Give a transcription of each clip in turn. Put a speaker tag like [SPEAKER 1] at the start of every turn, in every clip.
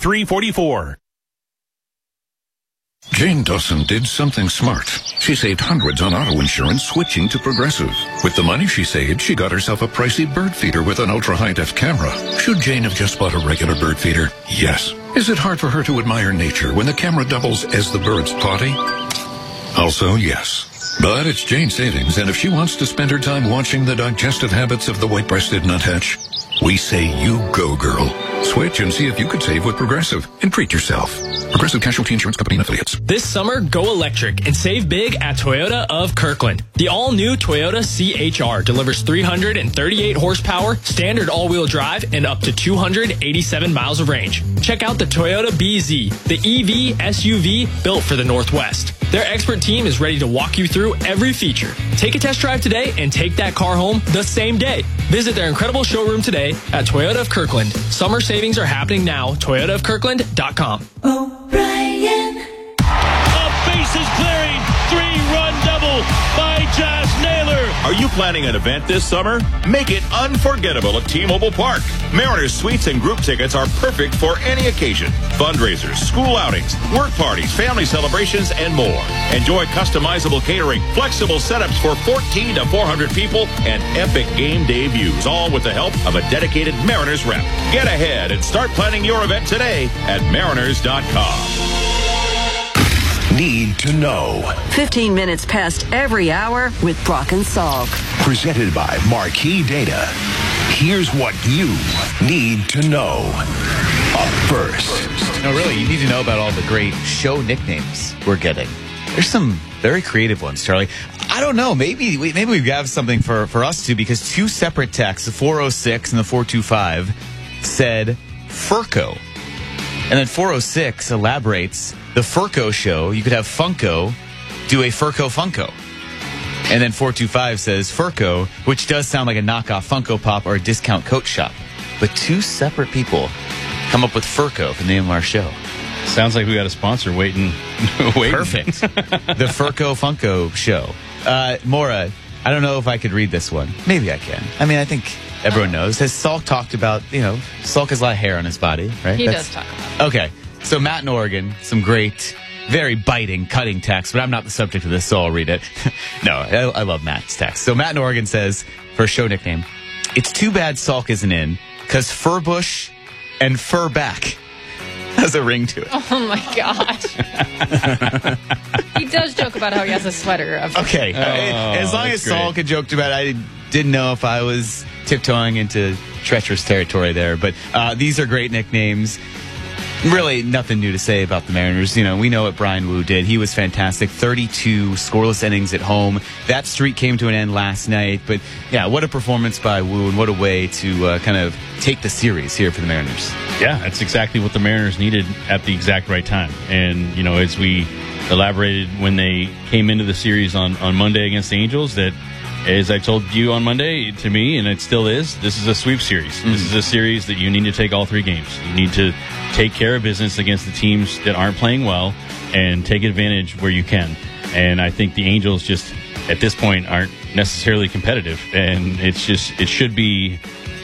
[SPEAKER 1] 8344.
[SPEAKER 2] Jane Dawson did something smart. She saved hundreds on auto insurance switching to Progressive. With the money she saved, she got herself a pricey bird feeder with an ultra-high-def camera. Should Jane have just bought a regular bird feeder? Yes. Is it hard for her to admire nature when the camera doubles as the bird's potty? Also, yes. But it's Jane's savings, and if she wants to spend her time watching the digestive habits of the white-breasted nuthatch, we say you go, girl. Switch and see if you could save with Progressive and treat yourself. Progressive Casualty Insurance Company and Affiliates.
[SPEAKER 3] This summer, go electric and save big at Toyota of Kirkland. The all-new Toyota CHR delivers 338 horsepower, standard all-wheel drive, and up to 287 miles of range. Check out the Toyota BZ, the EV SUV built for the Northwest. Their expert team is ready to walk you through every feature. Take a test drive today and take that car home the same day. Visit their incredible showroom today at Toyota of Kirkland. Summer savings are happening now. ToyotaofKirkland.com.
[SPEAKER 4] O'Brien.
[SPEAKER 5] A bases clearing, 3-run double by Josh Naylor.
[SPEAKER 1] Are you planning an event this summer? Make it unforgettable at T-Mobile Park. Mariners suites and group tickets are perfect for any occasion. Fundraisers, school outings, work parties, family celebrations, and more. Enjoy customizable catering, flexible setups for 14 to 400 people, and epic game day views, all with the help of a dedicated Mariners rep. Get ahead and start planning your event today at mariners.com.
[SPEAKER 6] Need to know.
[SPEAKER 7] 15 minutes past every hour with Brock and Salk.
[SPEAKER 6] Presented by Marquee Data. Here's what you need to know. Up first.
[SPEAKER 8] No, really, you need to know about all the great show nicknames we're getting. There's some very creative ones, Charlie. I don't know. Maybe we have something for us too, because two separate texts, the 406 and the 425, said Furco. And then 406 elaborates, the Furco show, you could have Funko do a Furco Funko. And then 425 says Furco, which does sound like a knockoff Funko Pop or a discount coat shop. But two separate people come up with Furco for the name of our show.
[SPEAKER 5] Sounds like we got a sponsor waiting.
[SPEAKER 8] Perfect. The Furco Funko show. Maura, I don't know if I could read this one. Maybe I can. I mean, I think everyone knows. Has Salk talked about, Salk has a lot of hair on his body, right?
[SPEAKER 9] He does talk about it.
[SPEAKER 8] Okay. So Matt in Oregon, some great, very biting, cutting text, but I'm not the subject of this, so I'll read it. No, I love Matt's text. So Matt in Oregon says, for a show nickname, it's too bad Salk isn't in, because Furbush and Furback has a ring to it.
[SPEAKER 9] Oh, my gosh. He does joke about how he has a sweater.
[SPEAKER 8] Okay. As long as Salk had joked about it, I didn't know if I was tiptoeing into treacherous territory there. But these are great nicknames. Really nothing new to say about the Mariners. We know what Brian Wu did. He was fantastic. 32 scoreless innings at home. That streak came to an end last night. But, yeah, what a performance by Wu, and what a way to kind of take the series here for the Mariners.
[SPEAKER 5] Yeah, that's exactly what the Mariners needed at the exact right time. And, as we elaborated when they came into the series on Monday against the Angels, that, as I told you on Monday, to me, and it still is, this is a sweep series. Mm-hmm. This is a series that you need to take all three games. You need to take care of business against the teams that aren't playing well and take advantage where you can. And I think the Angels just, at this point, aren't necessarily competitive. And it should be,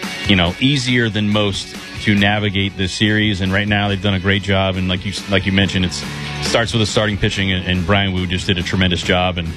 [SPEAKER 5] easier than most to navigate this series. And right now they've done a great job. And like you mentioned, it starts with the starting pitching, and Brian Wu just did a tremendous job. And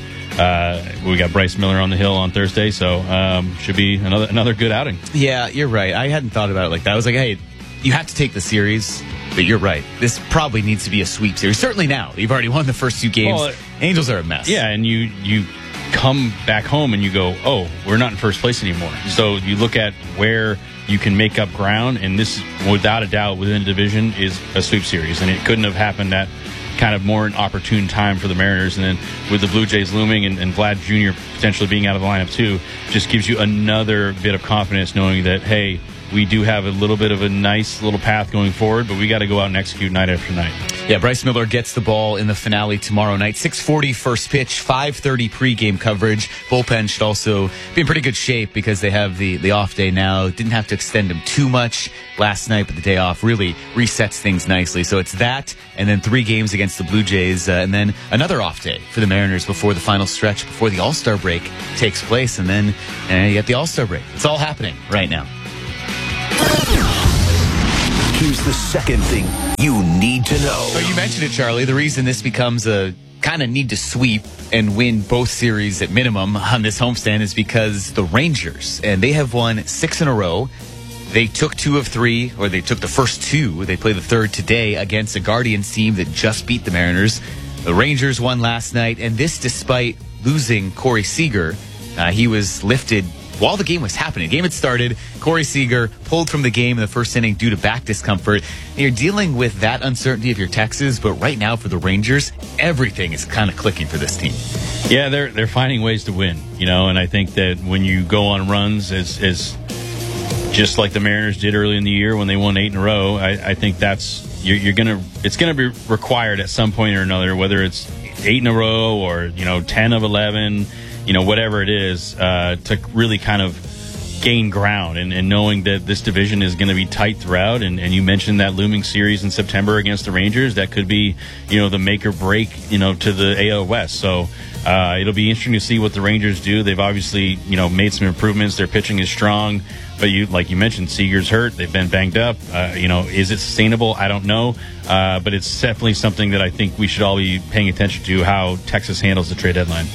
[SPEAKER 5] we got Bryce Miller on the hill on Thursday, so should be another good outing.
[SPEAKER 8] Yeah, you're right. I hadn't thought about it like that. I was like, hey, you have to take the series, but you're right. This probably needs to be a sweep series. Certainly now. You've already won the first two games. Well, Angels are a mess.
[SPEAKER 5] Yeah, and you come back home and you go, oh, we're not in first place anymore. So you look at where you can make up ground, and this, without a doubt, within the division is a sweep series, and it couldn't have happened at kind of more an opportune time for the Mariners. And then with the Blue Jays looming and Vlad Jr. potentially being out of the lineup too, just gives you another bit of confidence knowing that, hey, we do have a little bit of a nice little path going forward, but we got to go out and execute night after night.
[SPEAKER 8] Yeah, Bryce Miller gets the ball in the finale tomorrow night. 6:40 first pitch, 5:30 pregame coverage. Bullpen should also be in pretty good shape because they have the off day now. Didn't have to extend them too much last night, but the day off really resets things nicely. So it's that, and then 3 games against the Blue Jays, and then another off day for the Mariners before the final stretch, before the All-Star break takes place, and then you get the All-Star break. It's all happening right now.
[SPEAKER 6] Here's the second thing you need to know.
[SPEAKER 8] So you mentioned it, Charlie. The reason this becomes a kind of need to sweep and win both series at minimum on this homestand is because the Rangers, and they have won 6 in a row. They took 2 of 3, or they took the first 2. They play the third today against a Guardians team that just beat the Mariners. The Rangers won last night, and this despite losing Corey Seager. He was lifted while the game was happening. The game had started. Corey Seager pulled from the game in the first inning due to back discomfort. And you're dealing with that uncertainty of your Texas, but right now for the Rangers, everything is kind of clicking for this team.
[SPEAKER 5] Yeah, they're finding ways to win, and I think that when you go on runs as just like the Mariners did early in the year when they won 8 in a row, I think it's gonna be required at some point or another, whether it's 8 in a row or 10 of 11, whatever it is, to really kind of gain ground and knowing that this division is going to be tight throughout. And you mentioned that looming series in September against the Rangers. That could be, the make or break, to the AL West. So it'll be interesting to see what the Rangers do. They've obviously, made some improvements. Their pitching is strong. But like you mentioned, Seager's hurt. They've been banged up. Is it sustainable? I don't know. But it's definitely something that I think we should all be paying attention to, how Texas handles the trade deadline.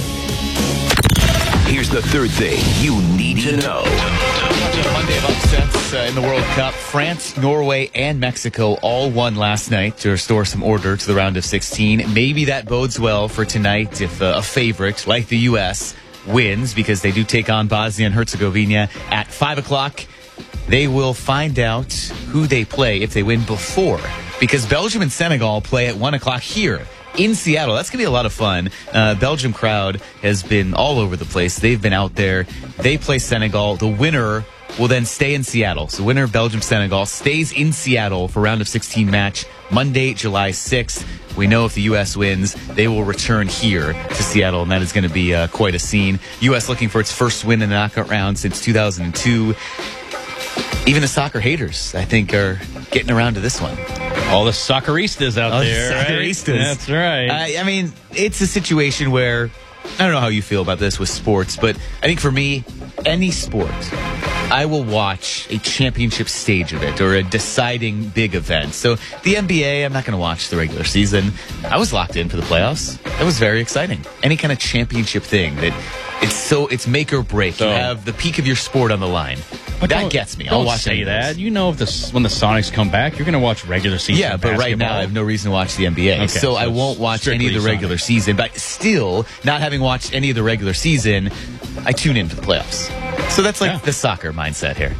[SPEAKER 6] Here's the third thing you need to know.
[SPEAKER 8] Monday of upsets in the World Cup. France, Norway, and Mexico all won last night to restore some order to the round of 16. Maybe that bodes well for tonight if a favorite like the U.S. wins, because they do take on Bosnia and Herzegovina at 5 o'clock. They will find out who they play if they win before, because Belgium and Senegal play at 1 o'clock here in Seattle. That's going to be a lot of fun. Belgium crowd has been all over the place. They've been out there. They play Senegal. The winner will then stay in Seattle. So winner of Belgium-Senegal stays in Seattle for round of 16 match Monday, July 6th. We know if the U.S. wins, they will return here to Seattle, and that is going to be quite a scene. U.S. looking for its first win in the knockout round since 2002. Even the soccer haters, I think, are getting around to this one.
[SPEAKER 5] All the socceristas out there,
[SPEAKER 8] the socceristas.
[SPEAKER 5] Right? That's right.
[SPEAKER 8] I mean, it's a situation where, I don't know how you feel about this with sports, but I think for me, any sport, I will watch a championship stage of it or a deciding big event. So the NBA, I'm not going to watch the regular season. I was locked in for the playoffs. That was very exciting. Any kind of championship thing that it's make or break. You have the peak of your sport on the line. But that gets me. I'll watch
[SPEAKER 5] say that. When the Sonics come back, you're going to watch regular season.
[SPEAKER 8] Yeah, but right now I have no reason to watch the NBA. Okay, so I won't watch any of the regular season. But still, not having watched any of the regular season, I tune in for the playoffs. So that's like the soccer mindset here.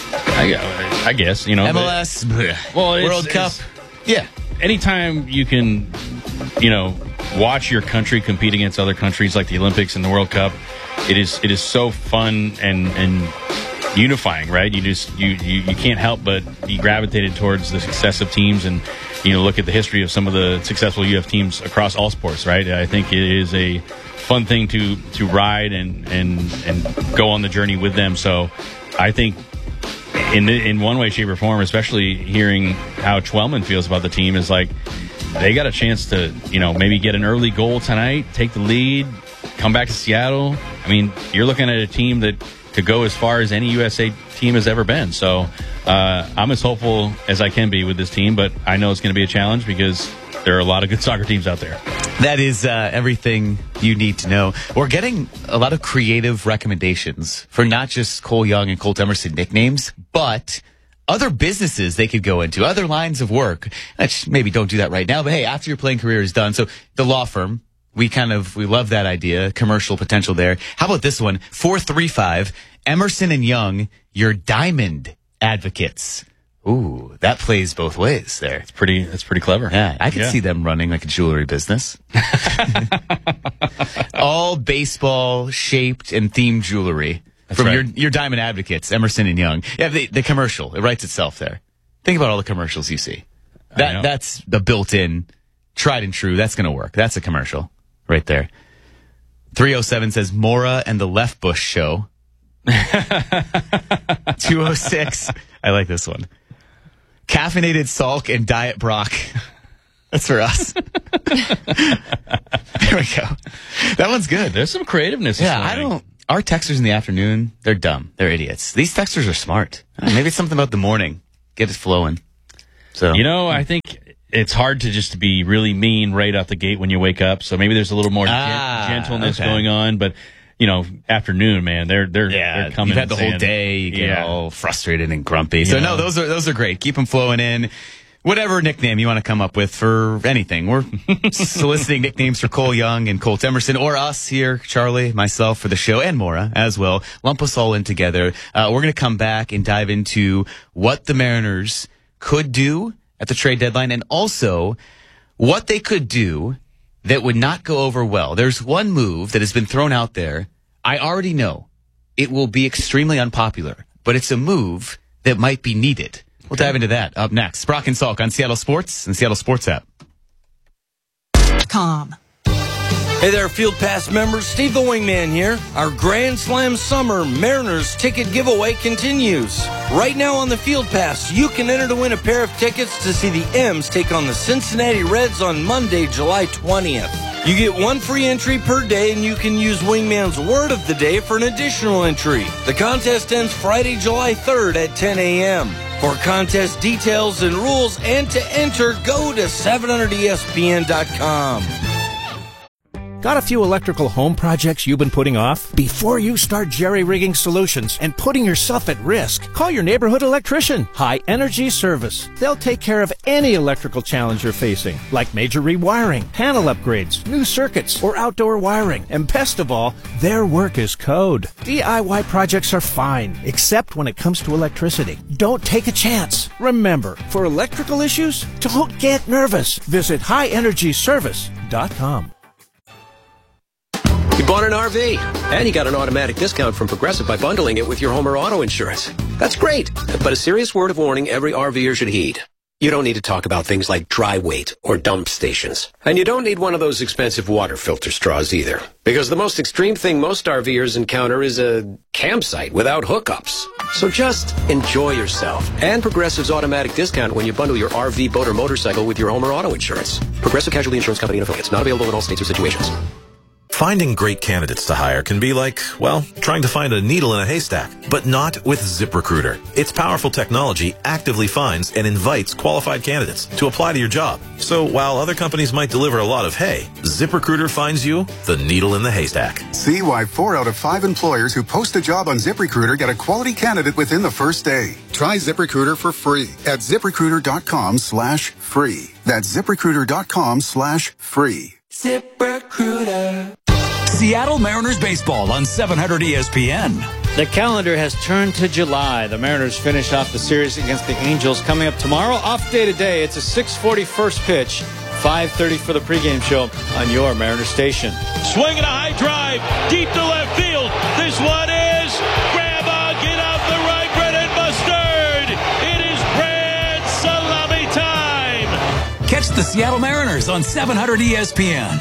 [SPEAKER 5] I guess,
[SPEAKER 8] MLS, World Cup. Yeah.
[SPEAKER 5] Anytime you can, watch your country compete against other countries like the Olympics and the World Cup, it is so fun and unifying, right? You can't help but be gravitated towards the success of teams, and look at the history of some of the successful UF teams across all sports, right? I think it is a fun thing to ride and go on the journey with them. So I think in one way, shape, or form, especially hearing how Twellman feels about the team, is like they got a chance to maybe get an early goal tonight, take the lead, come back to Seattle. I mean, you're looking at a team that could go as far as any USA team has ever been. So I'm as hopeful as I can be with this team, but I know it's going to be a challenge because there are a lot of good soccer teams out there.
[SPEAKER 8] That is everything you need to know. We're getting a lot of creative recommendations for not just Cole Young and Colt Emerson nicknames, but other businesses they could go into, other lines of work. Maybe don't do that right now, but hey, after your playing career is done. So the law firm, we love that idea, commercial potential there. How about this one? 435, Emerson and Young, your diamond advocates. Ooh, that plays both ways there.
[SPEAKER 5] It's pretty clever.
[SPEAKER 8] Yeah, I could see them running like a jewelry business. All baseball shaped and themed jewelry. That's from right. your diamond advocates, Emerson and Young. Yeah, the commercial, it writes itself there. Think about all the commercials you see. That's the built-in, tried and true. That's going to work. That's a commercial right there. 307 says Mora and the Left Bush Show. 206. I like this one. Caffeinated Salk and Diet Brock. That's for us. There we go. That one's good.
[SPEAKER 5] There's some creativeness.
[SPEAKER 8] Yeah, our texters in the afternoon, they're dumb. They're idiots. These texters are smart. Maybe it's something about the morning. Get it flowing. So
[SPEAKER 5] I think it's hard to just be really mean right out the gate when you wake up. So maybe there's a little more gentleness going on. But, afternoon, man, they're coming.
[SPEAKER 8] You've had the whole day. You get all frustrated and grumpy. So, no, those are great. Keep them flowing in. Whatever nickname you want to come up with for anything. We're soliciting nicknames for Cole Young and Colt Emerson, or us here, Charlie, myself, for the show, and Maura as well. Lump us all in together. We're going to come back and dive into what the Mariners could do at the trade deadline, and also what they could do that would not go over well. There's one move that has been thrown out there. I already know it will be extremely unpopular, but it's a move that might be needed. We'll dive into that up next. Brock and Salk on Seattle Sports and Seattle Sports app.
[SPEAKER 10] Hey there, Field Pass members. Steve the Wingman here. Our Grand Slam Summer Mariners ticket giveaway continues. Right now on the Field Pass, you can enter to win a pair of tickets to see the M's take on the Cincinnati Reds on Monday, July 20th. You get one free entry per day, and you can use Wingman's Word of the Day for an additional entry. The contest ends Friday, July 3rd at 10 a.m. For contest details and rules and to enter, go to 700ESPN.com.
[SPEAKER 11] Got a few electrical home projects you've been putting off? Before you start jerry-rigging solutions and putting yourself at risk, call your neighborhood electrician, High Energy Service. They'll take care of any electrical challenge you're facing, like major rewiring, panel upgrades, new circuits, or outdoor wiring. And best of all, their work is code. DIY projects are fine, except when it comes to electricity. Don't take a chance. Remember, for electrical issues, don't get nervous. Visit highenergyservice.com.
[SPEAKER 12] You bought an RV, and you got an automatic discount from Progressive by bundling it with your home or auto insurance. That's great, but a serious word of warning every RVer should heed. You don't need to talk about things like dry weight or dump stations. And you don't need one of those expensive water filter straws either. Because the most extreme thing most RVers encounter is a campsite without hookups. So just enjoy yourself and Progressive's automatic discount when you bundle your RV, boat, or motorcycle with your home or auto insurance. Progressive Casualty Insurance Company and affiliates. Not available in all states or situations.
[SPEAKER 13] Finding great candidates to hire can be like, well, trying to find a needle in a haystack, but not with ZipRecruiter. Its powerful technology actively finds and invites qualified candidates to apply to your job. So while other companies might deliver a lot of hay, ZipRecruiter finds you the needle in the haystack.
[SPEAKER 14] See why 4 out of 5 employers who post a job on ZipRecruiter get a quality candidate within the first day. Try ZipRecruiter for free at ZipRecruiter.com/free. That's ZipRecruiter.com/free.
[SPEAKER 15] ZipRecruiter. Seattle Mariners baseball on 700 ESPN.
[SPEAKER 16] The calendar has turned to July. The Mariners finish off the series against the Angels coming up tomorrow. Off day today. It's a 6:40 first pitch. 5:30 for the pregame show on your Mariners station.
[SPEAKER 17] Swinging a high drive deep to left field. This one is grab a get out the right bread and mustard. It is bread salami time.
[SPEAKER 15] Catch the Seattle Mariners on 700 ESPN.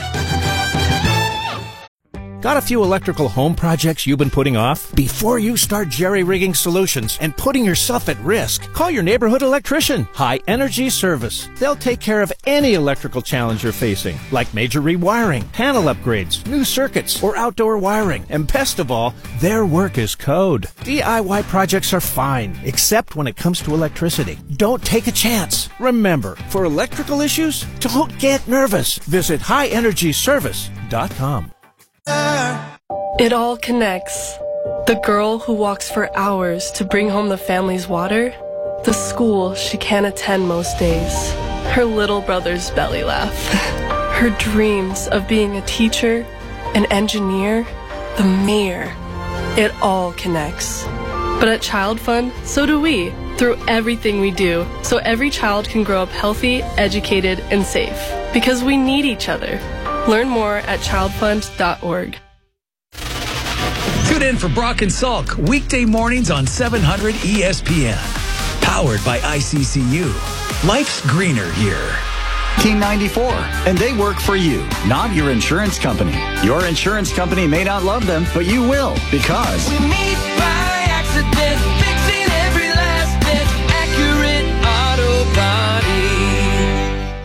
[SPEAKER 11] Got a few electrical home projects you've been putting off? Before you start jerry-rigging solutions and putting yourself at risk, call your neighborhood electrician, High Energy Service. They'll take care of any electrical challenge you're facing, like major rewiring, panel upgrades, new circuits, or outdoor wiring. And best of all, their work is code. DIY projects are fine, except when it comes to electricity. Don't take a chance. Remember, for electrical issues, don't get nervous. Visit highenergyservice.com.
[SPEAKER 18] It all connects. The girl who walks for hours to bring home the family's water, the school she can't attend most days, her little brother's belly laugh, her dreams of being a teacher, an engineer, the mayor. It all connects. But at Child Fund, so do we, through everything we do, so every child can grow up healthy, educated, and safe. Because we need each other. Learn more at childfund.org.
[SPEAKER 15] Tune in for Brock and Salk weekday mornings on 700 ESPN. Powered by ICCU. Life's greener here.
[SPEAKER 19] Team 94, and they work for you, not your insurance company. Your insurance company may not love them, but you will, because
[SPEAKER 15] we meet by accident, fixing every last bit, Accurate Auto Body.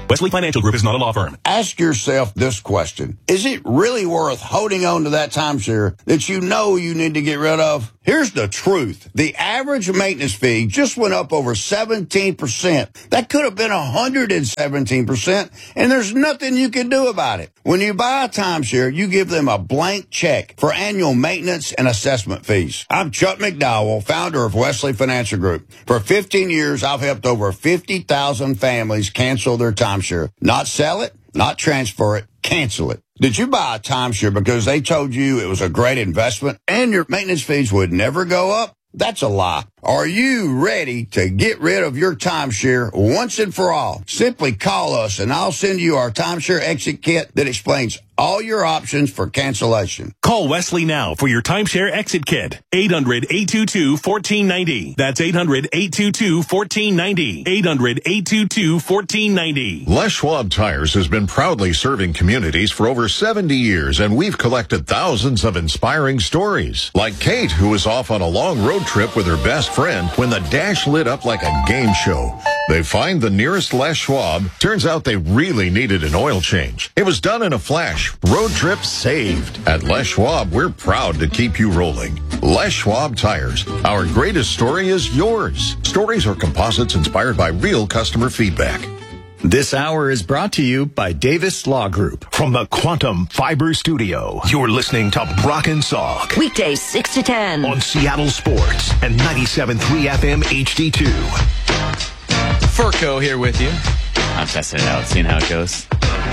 [SPEAKER 20] Wesley Financial Group is not a law firm.
[SPEAKER 21] Ask yourself this question. Is it really worth holding on to that timeshare that you know you need to get rid of? Here's the truth. The average maintenance fee just went up over 17%. That could have been 117%, and there's nothing you can do about it. When you buy a timeshare, you give them a blank check for annual maintenance and assessment fees. I'm Chuck McDowell, founder of Wesley Financial Group. For 15 years, I've helped over 50,000 families cancel their timeshare. Not sell it, not transfer it, cancel it. Did you buy a timeshare because they told you it was a great investment and your maintenance fees would never go up? That's a lie. Are you ready to get rid of your timeshare once and for all? Simply call us and I'll send you our timeshare exit kit that explains all your options for cancellation.
[SPEAKER 20] Call Wesley now for your timeshare exit kit. 800-822-1490. That's 800-822-1490. 800-822-1490.
[SPEAKER 2] Les Schwab Tires has been proudly serving communities for over 70 years, and we've collected thousands of inspiring stories. Like Kate, who was off on a long road trip with her best friend when the dash lit up like a game show. They find the nearest Les Schwab. Turns out they really needed an oil change. It was done in a flash. Road trip saved. At Les Schwab, we're proud to keep you rolling. Les Schwab Tires. Our greatest story is yours. Stories are composites inspired by real customer feedback.
[SPEAKER 6] This hour is brought to you by Davis Law Group. From the Quantum Fiber Studio, you're listening to Brock and Salk.
[SPEAKER 7] Weekdays 6 to 10.
[SPEAKER 6] On Seattle Sports and 97.3 FM HD2.
[SPEAKER 8] Furco here with you. I'm testing it out, seeing how it goes.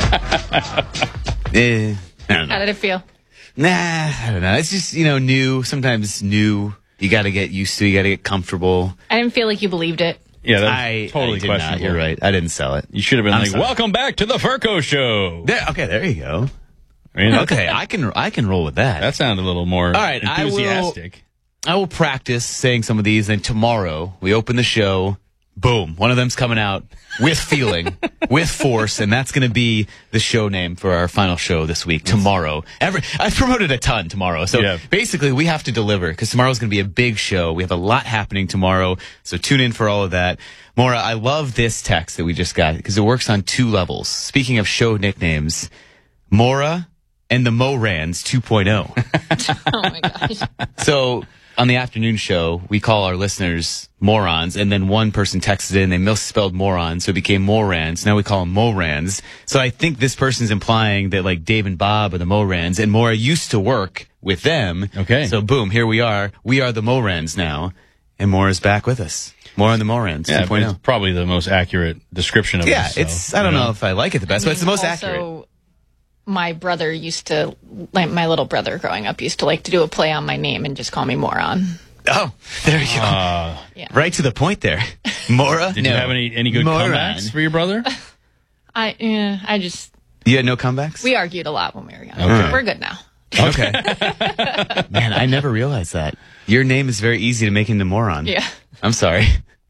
[SPEAKER 8] I don't know.
[SPEAKER 9] How did it feel?
[SPEAKER 8] Nah, I don't know. It's just, new. Sometimes new. You got to get used to. You got to get comfortable.
[SPEAKER 9] I didn't feel like you believed it.
[SPEAKER 5] Yeah, that's totally
[SPEAKER 8] did
[SPEAKER 5] questionable.
[SPEAKER 8] Not. You're right. I didn't sell it.
[SPEAKER 5] You should have been
[SPEAKER 8] I'm sorry.
[SPEAKER 5] welcome back to the Furco Show.
[SPEAKER 8] There you go.
[SPEAKER 5] I
[SPEAKER 8] Okay, I can roll with that.
[SPEAKER 5] That sounded a little more enthusiastic.
[SPEAKER 8] I will practice saying some of these, and tomorrow we open the show. Boom. One of them's coming out with feeling, with force, and that's going to be the show name for our final show this week, tomorrow. I've promoted a ton tomorrow, so basically we have to deliver, because tomorrow's going to be a big show. We have a lot happening tomorrow, so tune in for all of that. Maura, I love this text that we just got, because it works on two levels. Speaking of show nicknames, Maura and the Morans 2.0.
[SPEAKER 9] Oh my gosh.
[SPEAKER 8] So on the afternoon show, we call our listeners morons, and then one person texted in, they misspelled moron, so it became Morans. Now we call them Morans. So I think this person's implying that like Dave and Bob are the Morans, and Maura used to work with them.
[SPEAKER 5] Okay.
[SPEAKER 8] So boom, here we are. We are the Morans now, and Maura's back with us. More on the Morans 2.0.
[SPEAKER 5] It's probably the most accurate description of
[SPEAKER 8] yeah,
[SPEAKER 5] it.
[SPEAKER 8] it's, I don't know if I like it the best, but it's the most accurate.
[SPEAKER 9] My brother used to, like my little brother growing up, used to like to do a play on my name and just call me Moron.
[SPEAKER 8] Oh, there you go.
[SPEAKER 9] Yeah.
[SPEAKER 8] Right to the point there. Maura?
[SPEAKER 5] Did you have any good comebacks for your brother?
[SPEAKER 9] I just...
[SPEAKER 8] You had no comebacks?
[SPEAKER 9] We argued a lot when we were young.
[SPEAKER 8] Okay.
[SPEAKER 9] We're good now.
[SPEAKER 8] Okay. Man, I never realized that. Your name is very easy to make into Moron.
[SPEAKER 9] Yeah.
[SPEAKER 8] I'm sorry.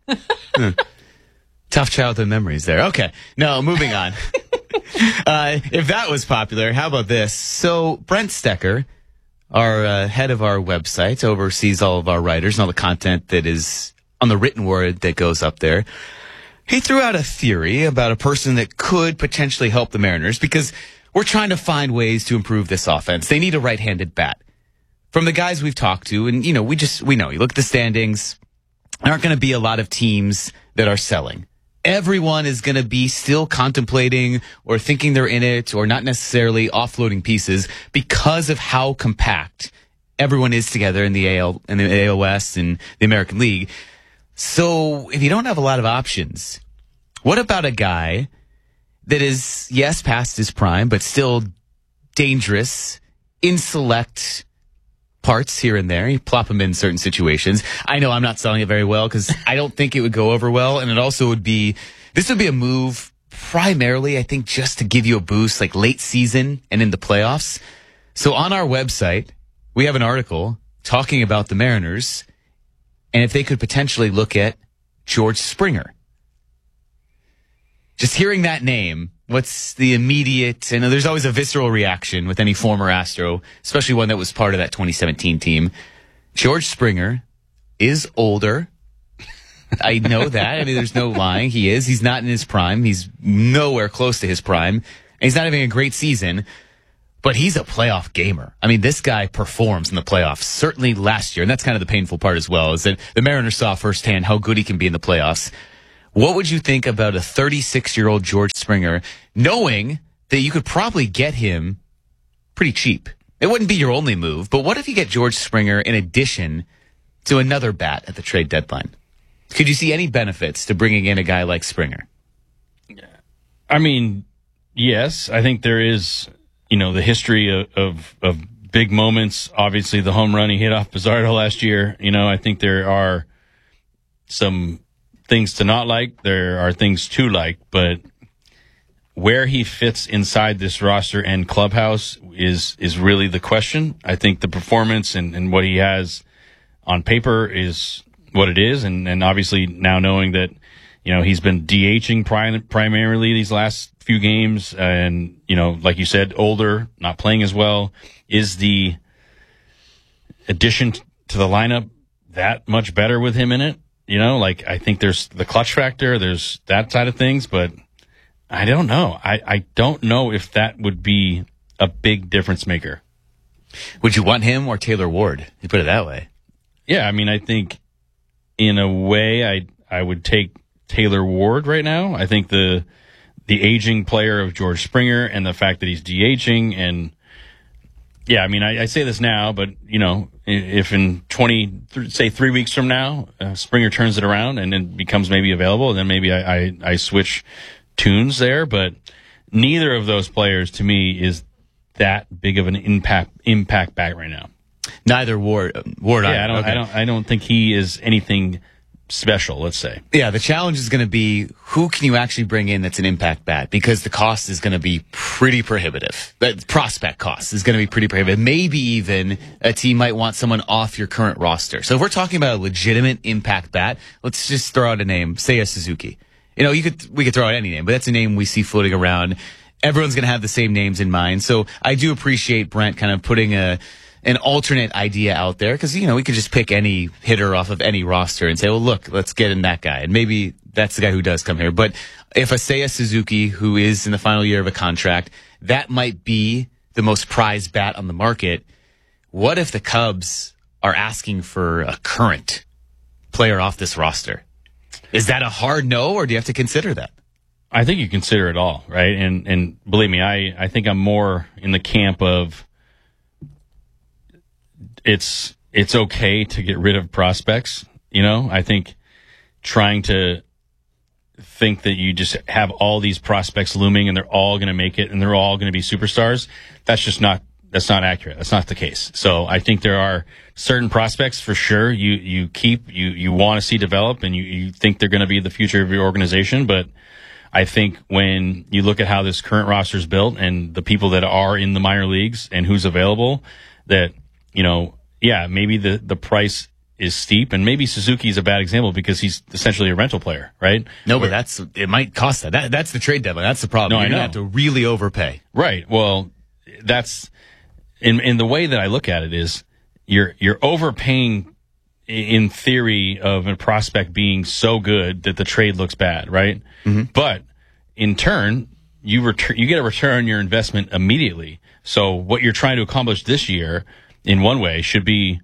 [SPEAKER 8] Tough childhood memories there. Okay. No, moving on. If that was popular, how about this? So Brent Stecker, our head of our website, oversees all of our writers and all the content that is on the written word that goes up there. He threw out a theory about a person that could potentially help the Mariners, because we're trying to find ways to improve this offense. They need a right-handed bat. From the guys we've talked to, and we know, you look at the standings, there aren't going to be a lot of teams that are selling. Everyone is going to be still contemplating or thinking they're in it, or not necessarily offloading pieces, because of how compact everyone is together in the AL and the AL West and the American League. So if you don't have a lot of options, what about a guy that is, yes, past his prime, but still dangerous in select parts here and there? You plop him in certain situations. I know I'm not selling it very well, because I don't think it would go over well. And it also would be a move primarily, I think, just to give you a boost like late season and in the playoffs. So on our website, we have an article talking about the Mariners and if they could potentially look at George Springer. Just hearing that name, what's the immediate, and there's always a visceral reaction with any former Astro, especially one that was part of that 2017 team. George Springer is older, I know that. I mean, there's no lying. He is. He's not in his prime. He's nowhere close to his prime. And he's not having a great season, but he's a playoff gamer. I mean, this guy performs in the playoffs, certainly last year. And that's kind of the painful part as well, is that the Mariners saw firsthand how good he can be in the playoffs. What would you think about a 36-year-old George Springer, knowing that you could probably get him pretty cheap? It wouldn't be your only move, but what if you get George Springer in addition to another bat at the trade deadline? Could you see any benefits to bringing in a guy like Springer?
[SPEAKER 5] I mean, yes. I think there is, the history of big moments. Obviously, the home run he hit off Pizarro last year. I think there are some things to not like. There are things to like, but where he fits inside this roster and clubhouse is really the question. I think the performance and what he has on paper is what it is. And obviously now knowing that, he's been DHing primarily these last few games and, like you said, older, not playing as well, is the addition to the lineup that much better with him in it? I think there's the clutch factor, there's that side of things, but I don't know. I don't know if that would be a big difference maker.
[SPEAKER 8] Would you want him or Taylor Ward? You put it that way.
[SPEAKER 5] Yeah, I mean, I think in a way I would take Taylor Ward right now. I think the aging player of George Springer and the fact that he's DHing and yeah, I mean, I say this now, but if in 3 weeks from now, Springer turns it around and then becomes maybe available, then maybe I switch tunes there, but neither of those players to me is that big of an impact back right now.
[SPEAKER 8] Neither Ward.
[SPEAKER 5] Yeah, I don't think he is anything special, let's say.
[SPEAKER 8] Yeah, the challenge is going to be who can you actually bring in that's an impact bat, because the cost is going to be pretty prohibitive. The prospect cost is going to be pretty prohibitive. Maybe even a team might want someone off your current roster. So if we're talking about a legitimate impact bat, let's just throw out a name, Seiya Suzuki. We could throw out any name, but that's a name we see floating around. Everyone's going to have the same names in mind. So I do appreciate Brent kind of putting an alternate idea out there, because, we could just pick any hitter off of any roster and say, well, look, let's get in that guy. And maybe that's the guy who does come here. But if a Seiya Suzuki, who is in the final year of a contract, that might be the most prized bat on the market. What if the Cubs are asking for a current player off this roster? Is that a hard no, or do you have to consider that?
[SPEAKER 5] I think you consider it all, right? And believe me, I think I'm more in the camp of it's okay to get rid of prospects. I think trying to think that you just have all these prospects looming and they're all going to make it and they're all going to be superstars, that's not accurate. That's not the case. So I think there are certain prospects for sure you keep, you want to see develop, and you think they're going to be the future of your organization. But I think when you look at how this current roster is built and the people that are in the minor leagues and who's available, that, maybe the price is steep, and maybe Suzuki is a bad example because he's essentially a rental player, right?
[SPEAKER 8] No, but it might cost that. That's the trade deadline. That's the problem.
[SPEAKER 5] No,
[SPEAKER 8] You're going to have to really overpay.
[SPEAKER 5] Right. Well, that's in the way that I look at it is you're overpaying in theory of a prospect being so good that the trade looks bad, right?
[SPEAKER 8] Mm-hmm.
[SPEAKER 5] But in turn, you get a return on your investment immediately. So what you're trying to accomplish this year, in one way, should be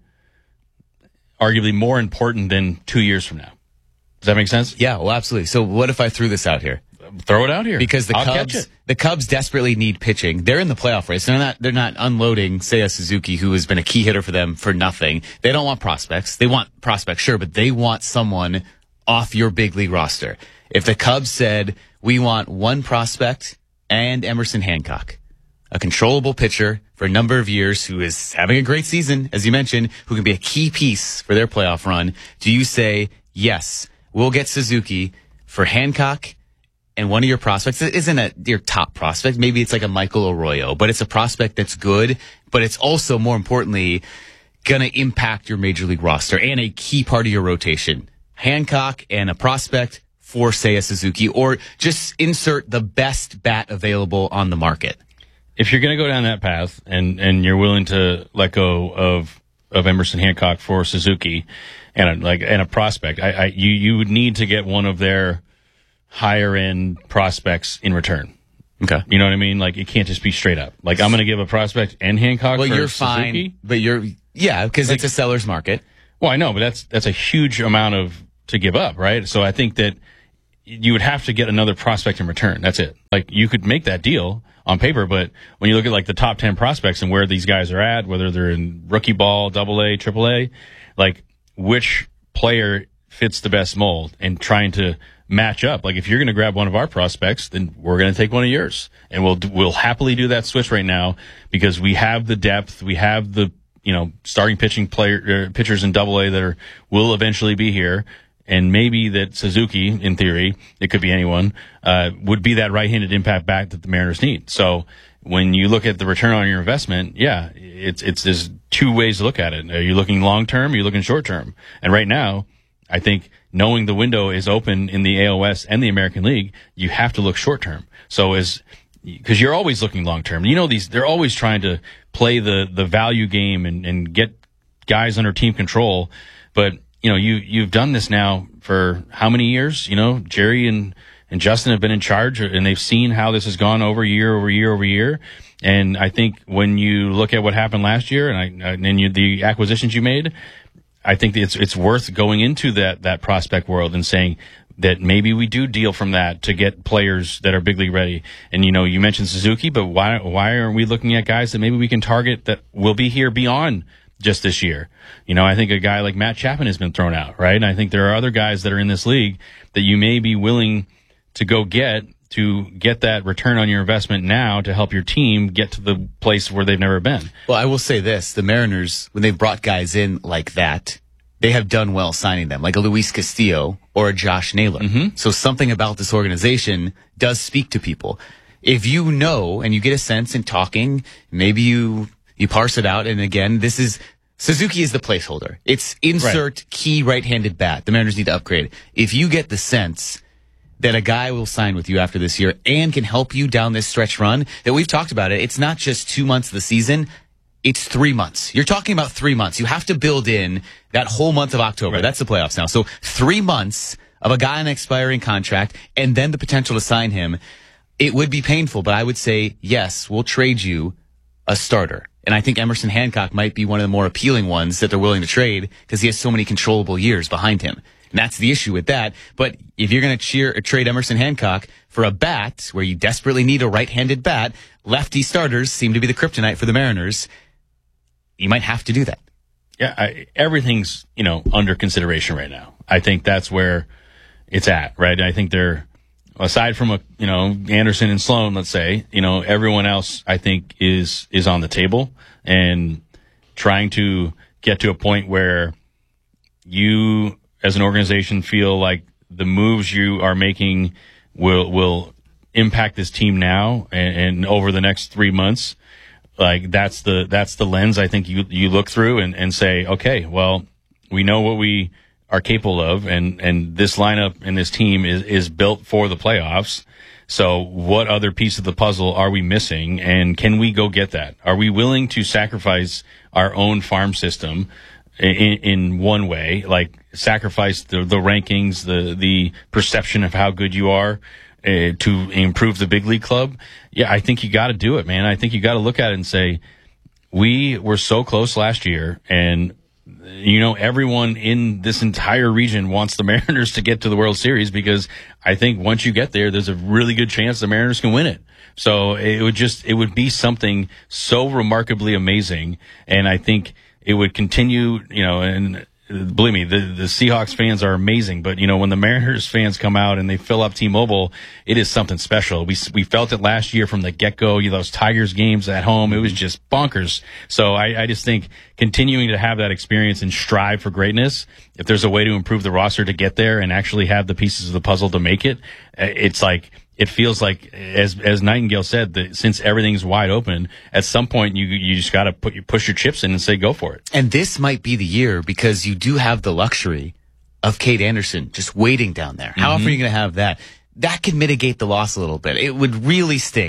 [SPEAKER 5] arguably more important than 2 years from now. Does that make sense?
[SPEAKER 8] Yeah, well, absolutely. So what if I threw this out here?
[SPEAKER 5] Throw it out here.
[SPEAKER 8] Because the Cubs desperately need pitching. They're in the playoff race. They're not unloading Seiya Suzuki, who has been a key hitter for them, for nothing. They don't want prospects. They want prospects, sure, but they want someone off your big league roster. If the Cubs said, we want one prospect and Emerson Hancock, a controllable pitcher for a number of years who is having a great season, as you mentioned, who can be a key piece for their playoff run, do you say, yes, we'll get Suzuki for Hancock and one of your prospects? It isn't your top prospect. Maybe it's like a Michael Arroyo, but it's a prospect that's good, but it's also, more importantly, going to impact your major league roster and a key part of your rotation. Hancock and a prospect for Seiya Suzuki, or just insert the best bat available on the market.
[SPEAKER 5] If you're going to go down that path and you're willing to let go of of Emerson Hancock for Suzuki and a prospect, you would need to get one of their higher end prospects in return.
[SPEAKER 8] Okay.
[SPEAKER 5] You know what I mean? Like, it can't just be straight up. Like, I'm going to give a prospect and Hancock for
[SPEAKER 8] you're
[SPEAKER 5] Suzuki.
[SPEAKER 8] fine, but because it's a seller's market.
[SPEAKER 5] Well, I know, but that's a huge amount to give up, right? So I think that you would have to get another prospect in return. That's it. Like, you could make that deal on paper, but when you look at like the top 10 prospects and where these guys are at, whether they're in rookie ball, AA, AAA, like, which player fits the best mold, and trying to match up. Like, if you're going to grab one of our prospects, then we're going to take one of yours, and we'll happily do that switch right now because we have the depth, we have the starting pitchers in AA that will eventually be here, and maybe that Suzuki, in theory, it could be anyone, would be that right-handed impact bat that the Mariners need. So when you look at the return on your investment, there's two ways to look at it. Are you looking long term? Are you looking short term? And right now, I think knowing the window is open in the AOS and the American League, you have to look short term. So because you're always looking long term. They're always trying to play the value game and get guys under team control. But, you've done this now for how many years? Jerry and Justin have been in charge, and they've seen how this has gone over year over year over year. And I think when you look at what happened last year and the acquisitions you made, I think it's worth going into that prospect world and saying that maybe we do deal from that to get players that are big league ready. And, you mentioned Suzuki, but why aren't we looking at guys that maybe we can target that will be here beyond just this year? I think a guy like Matt Chapman has been thrown out, right? And I think there are other guys that are in this league that you may be willing to go get that return on your investment now to help your team get to the place where they've never been.
[SPEAKER 8] Well, I will say this. The Mariners, when they've brought guys in like that, they have done well signing them, like a Luis Castillo or a Josh Naylor. Mm-hmm. So something about this organization does speak to people. If you know and you get a sense in talking, maybe you parse it out. And again, Suzuki is the placeholder. It's insert key right-handed bat. The Mariners need to upgrade. If you get the sense that a guy will sign with you after this year and can help you down this stretch run, that we've talked about it, it's not just 2 months of the season, it's 3 months. You're talking about 3 months. You have to build in that whole month of October. Right. That's the playoffs now. So 3 months of a guy on an expiring contract and then the potential to sign him, it would be painful, but I would say, yes, we'll trade you a starter. And I think Emerson Hancock might be one of the more appealing ones that they're willing to trade because he has so many controllable years behind him. And that's the issue with that. But if you're going to trade Emerson Hancock for a bat where you desperately need a right-handed bat, lefty starters seem to be the kryptonite for the Mariners. You might have to do that.
[SPEAKER 5] Yeah, everything's, under consideration right now. I think that's where it's at, right? I think they're, aside from Anderson and Sloan, let's say, everyone else I think is on the table and trying to get to a point where you as an organization feel like the moves you are making will impact this team now and over the next 3 months. Like that's the lens I think you look through and say, okay, well, we know what we are capable of, and this lineup and this team is built for the playoffs. So what other piece of the puzzle are we missing, and can we go get that? Are we willing to sacrifice our own farm system in one way, like sacrifice the rankings, the perception of how good you are to improve the big league club? Yeah, I think you got to do it, man. I think you got to look at it and say, we were so close last year, and everyone in this entire region wants the Mariners to get to the World Series because I think once you get there, there's a really good chance the Mariners can win it. So it would be something so remarkably amazing, and I think it would continue, and believe me, the Seahawks fans are amazing, but when the Mariners fans come out and they fill up T-Mobile, it is something special. We felt it last year from the get-go, those Tigers games at home, it was just bonkers. So I just think continuing to have that experience and strive for greatness, if there's a way to improve the roster to get there and actually have the pieces of the puzzle to make it, it feels like, as Nightingale said, that since everything's wide open, at some point you just got to push your chips in and say go for it.
[SPEAKER 8] And this might be the year because you do have the luxury of Kate Anderson just waiting down there. How often are you going to have that? That could mitigate the loss a little bit. It would really stink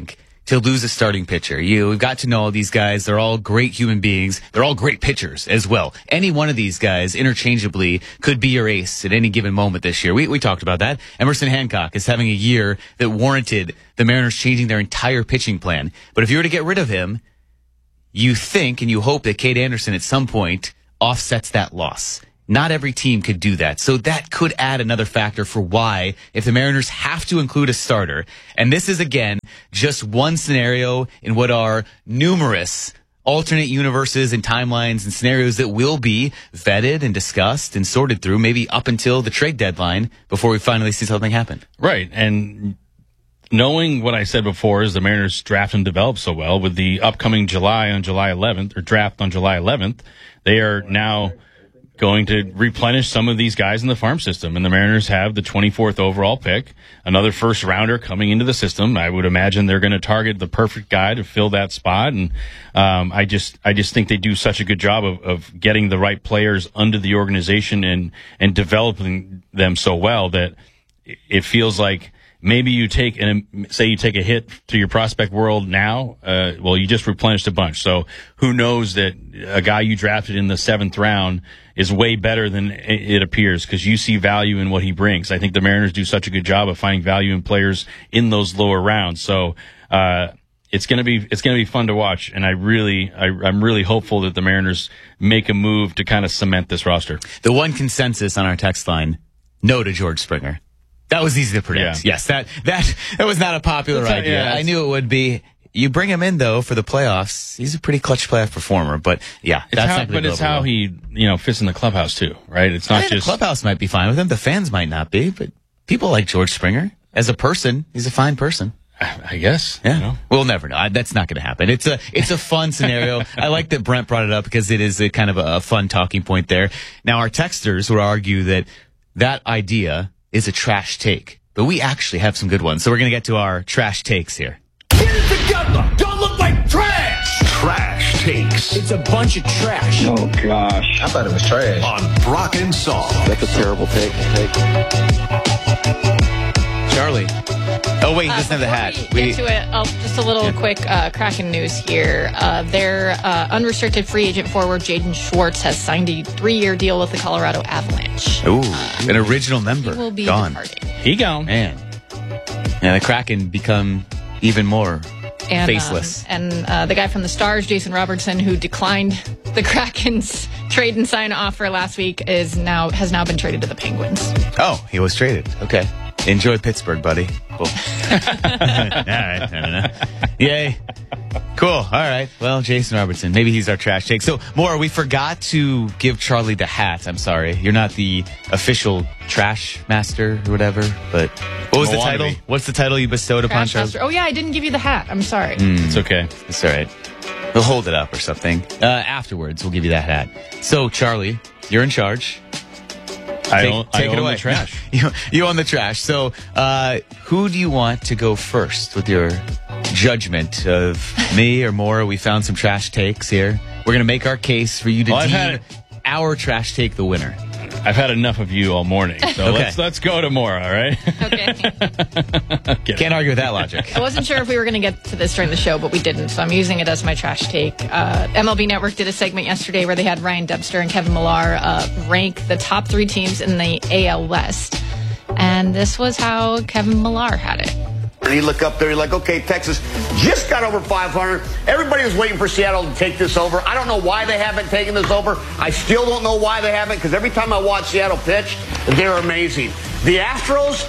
[SPEAKER 8] to lose a starting pitcher. We've got to know all these guys. They're all great human beings. They're all great pitchers as well. Any one of these guys interchangeably could be your ace at any given moment this year. We talked about that. Emerson Hancock is having a year that warranted the Mariners changing their entire pitching plan. But if you were to get rid of him, you think and you hope that Cade Anderson at some point offsets that loss. Not every team could do that. So that could add another factor for why, if the Mariners have to include a starter, and this is, again, just one scenario in what are numerous alternate universes and timelines and scenarios that will be vetted and discussed and sorted through, maybe up until the trade deadline before we finally see something happen.
[SPEAKER 5] Right. And knowing what I said before is the Mariners draft and develop so well with the upcoming draft on July 11th, they are now going to replenish some of these guys in the farm system. And the Mariners have the 24th overall pick, another first rounder coming into the system. I would imagine they're going to target the perfect guy to fill that spot. And I just think they do such a good job of getting the right players under the organization and developing them so well that it feels like maybe you take a hit to your prospect world now. Well, you just replenished a bunch. So who knows that a guy you drafted in the 7th round is way better than it appears because you see value in what he brings. I think the Mariners do such a good job of finding value in players in those lower rounds. So, it's going to be fun to watch. And I'm really hopeful that the Mariners make a move to kind of cement this roster.
[SPEAKER 8] The one consensus on our text line, no to George Springer. That was easy to predict.
[SPEAKER 5] Yeah.
[SPEAKER 8] Yes, that was not a popular idea.
[SPEAKER 5] Yeah,
[SPEAKER 8] I knew it would be. You bring him in though for the playoffs. He's a pretty clutch playoff performer. But yeah,
[SPEAKER 5] it's how he fits in the clubhouse too, right? It's not just
[SPEAKER 8] the clubhouse might be fine with him. The fans might not be, but people like George Springer as a person. He's a fine person.
[SPEAKER 5] I guess.
[SPEAKER 8] Yeah. We'll never know. That's not going to happen. It's a fun scenario. I like that Brent brought it up because it is a kind of a fun talking point there. Now our texters would argue that idea is a trash take, but we actually have some good ones. So we're going to get to our trash takes here.
[SPEAKER 6] Get it together. Don't look like trash. Trash takes.
[SPEAKER 15] It's a bunch of trash.
[SPEAKER 3] Oh, gosh. I thought it was trash.
[SPEAKER 6] On Brock and Saul.
[SPEAKER 3] That's a terrible take.
[SPEAKER 8] Charlie. Oh, wait, he doesn't have the hat.
[SPEAKER 9] Get to it. Just a little quick Kraken news here. Their unrestricted free agent forward, Jaden Schwartz, has signed a 3-year deal with the Colorado Avalanche.
[SPEAKER 8] Ooh, an original member.
[SPEAKER 9] He will be
[SPEAKER 8] gone.
[SPEAKER 9] departing.
[SPEAKER 5] He gone.
[SPEAKER 8] Man. And the Kraken become even more faceless.
[SPEAKER 9] And the guy from the Stars, Jason Robertson, who declined the Kraken's trade and sign offer last week, has now been traded to the Penguins.
[SPEAKER 8] Oh, he was traded. Okay. Enjoy Pittsburgh, buddy. Cool. All right. Yay. Cool. All right. Well, Jason Robertson. Maybe he's our trash take. So, Maura, we forgot to give Charlie the hat. I'm sorry. You're not the official trash master or whatever, but what was the title? What's the title you bestowed upon Charlie?
[SPEAKER 9] Oh, yeah, I didn't give you the hat. I'm sorry.
[SPEAKER 5] It's okay.
[SPEAKER 8] It's all right. We'll hold it up or something. Afterwards, we'll give you that hat. So, Charlie, you're in charge.
[SPEAKER 5] I own
[SPEAKER 8] away.
[SPEAKER 5] The trash.
[SPEAKER 8] You own the trash. So, who do you want to go first with your judgment of me or Maura? We found some trash takes here. We're going to make our case for you to deem our trash take the winner.
[SPEAKER 5] I've had enough of you all morning, so
[SPEAKER 8] okay.
[SPEAKER 5] let's go to Maura, all right?
[SPEAKER 9] Okay.
[SPEAKER 8] Can't argue with that logic.
[SPEAKER 9] I wasn't sure if we were going to get to this during the show, but we didn't, so I'm using it as my trash take. MLB Network did a segment yesterday where they had Ryan Debster and Kevin Millar rank the top 3 teams in the AL West, and this was how Kevin Millar had it.
[SPEAKER 21] And you look up there, you're like, okay, Texas just got over 500. Everybody was waiting for Seattle to take this over. I don't know why they haven't taken this over. I still don't know why they haven't, because every time I watch Seattle pitch, they're amazing. The Astros,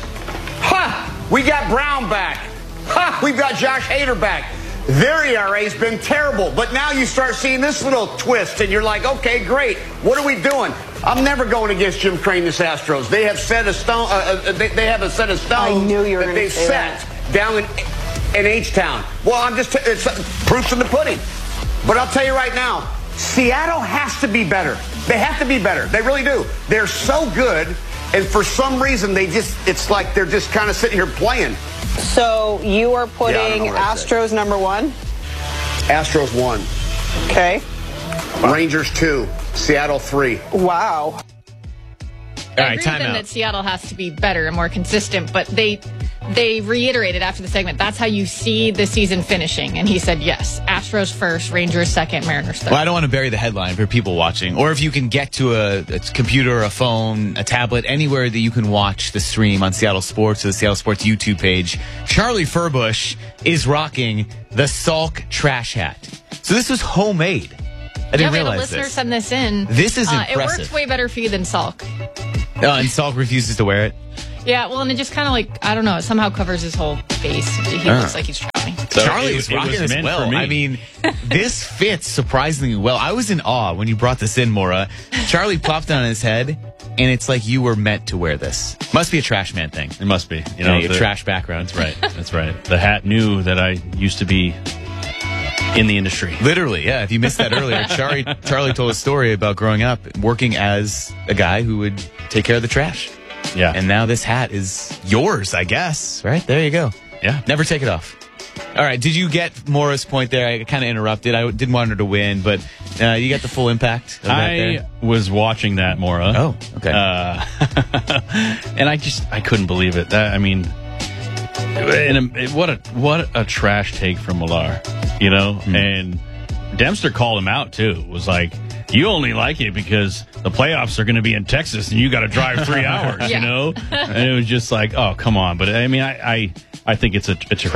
[SPEAKER 21] we got Brown back. We've got Josh Hader back. Their ERA's been terrible, but now you start seeing this little twist, and you're like, okay, great. What are we doing? I'm never going against Jim Crane, this Astros. They have set a stone. They have a set of stones that they've set down in H-Town. Well, it's proof's in the pudding. But I'll tell you right now, Seattle has to be better. They have to be better. They really do. They're so good, and for some reason, it's like they're just kind of sitting here playing.
[SPEAKER 22] So you are putting Astros number 1?
[SPEAKER 21] Astros 1.
[SPEAKER 22] Okay.
[SPEAKER 21] Rangers 2. Seattle 3.
[SPEAKER 22] Wow.
[SPEAKER 8] All right,
[SPEAKER 9] I agree with them that Seattle has to be better and more consistent, but they they reiterated after the segment, that's how you see the season finishing. And he said, yes, Astros first, Rangers second, Mariners third.
[SPEAKER 8] Well, I don't want to bury the headline for people watching. Or if you can get to a computer, a phone, a tablet, anywhere that you can watch the stream on Seattle Sports or the Seattle Sports YouTube page, Charlie Furbush is rocking the Salk trash hat. So this was homemade. I didn't
[SPEAKER 9] we had a
[SPEAKER 8] realize
[SPEAKER 9] listener
[SPEAKER 8] this.
[SPEAKER 9] send this in.
[SPEAKER 8] This is
[SPEAKER 9] It
[SPEAKER 8] impressive.
[SPEAKER 9] works way better for you than Salk.
[SPEAKER 8] And Salk refuses to wear it.
[SPEAKER 9] Yeah, well, and it just kind of like, I don't know, it somehow covers his whole face. He looks like he's trying.
[SPEAKER 8] So Charlie is rocking
[SPEAKER 5] was
[SPEAKER 8] as
[SPEAKER 5] meant
[SPEAKER 8] well.
[SPEAKER 5] for me.
[SPEAKER 8] I mean, this fits surprisingly well. I was in awe when you brought this in, Maura. Charlie plopped it on his head, and it's like you were meant to wear this. Must be a trash man thing.
[SPEAKER 5] It must be. You know,
[SPEAKER 8] your trash background.
[SPEAKER 5] That's right. That's right. The hat knew that I used to be in the industry.
[SPEAKER 8] Literally, yeah. If you missed that earlier, Charlie told a story about growing up working as a guy who would take care of the trash.
[SPEAKER 5] Yeah.
[SPEAKER 8] And now this hat is yours, I guess. Right? There you go.
[SPEAKER 5] Yeah.
[SPEAKER 8] Never take it off. All right. Did you get Maura's point there? I kind of interrupted. I didn't want her to win, but you got the full impact of that there?
[SPEAKER 5] I was watching that, Maura.
[SPEAKER 8] Oh, okay.
[SPEAKER 5] And I couldn't believe it. What a trash take from Millar, you know? And Dempster called him out, too. Was like, you only like it because the playoffs are going to be in Texas and you got to drive 3 hours, you know? And it was just like, oh, come on. But I mean, I think it's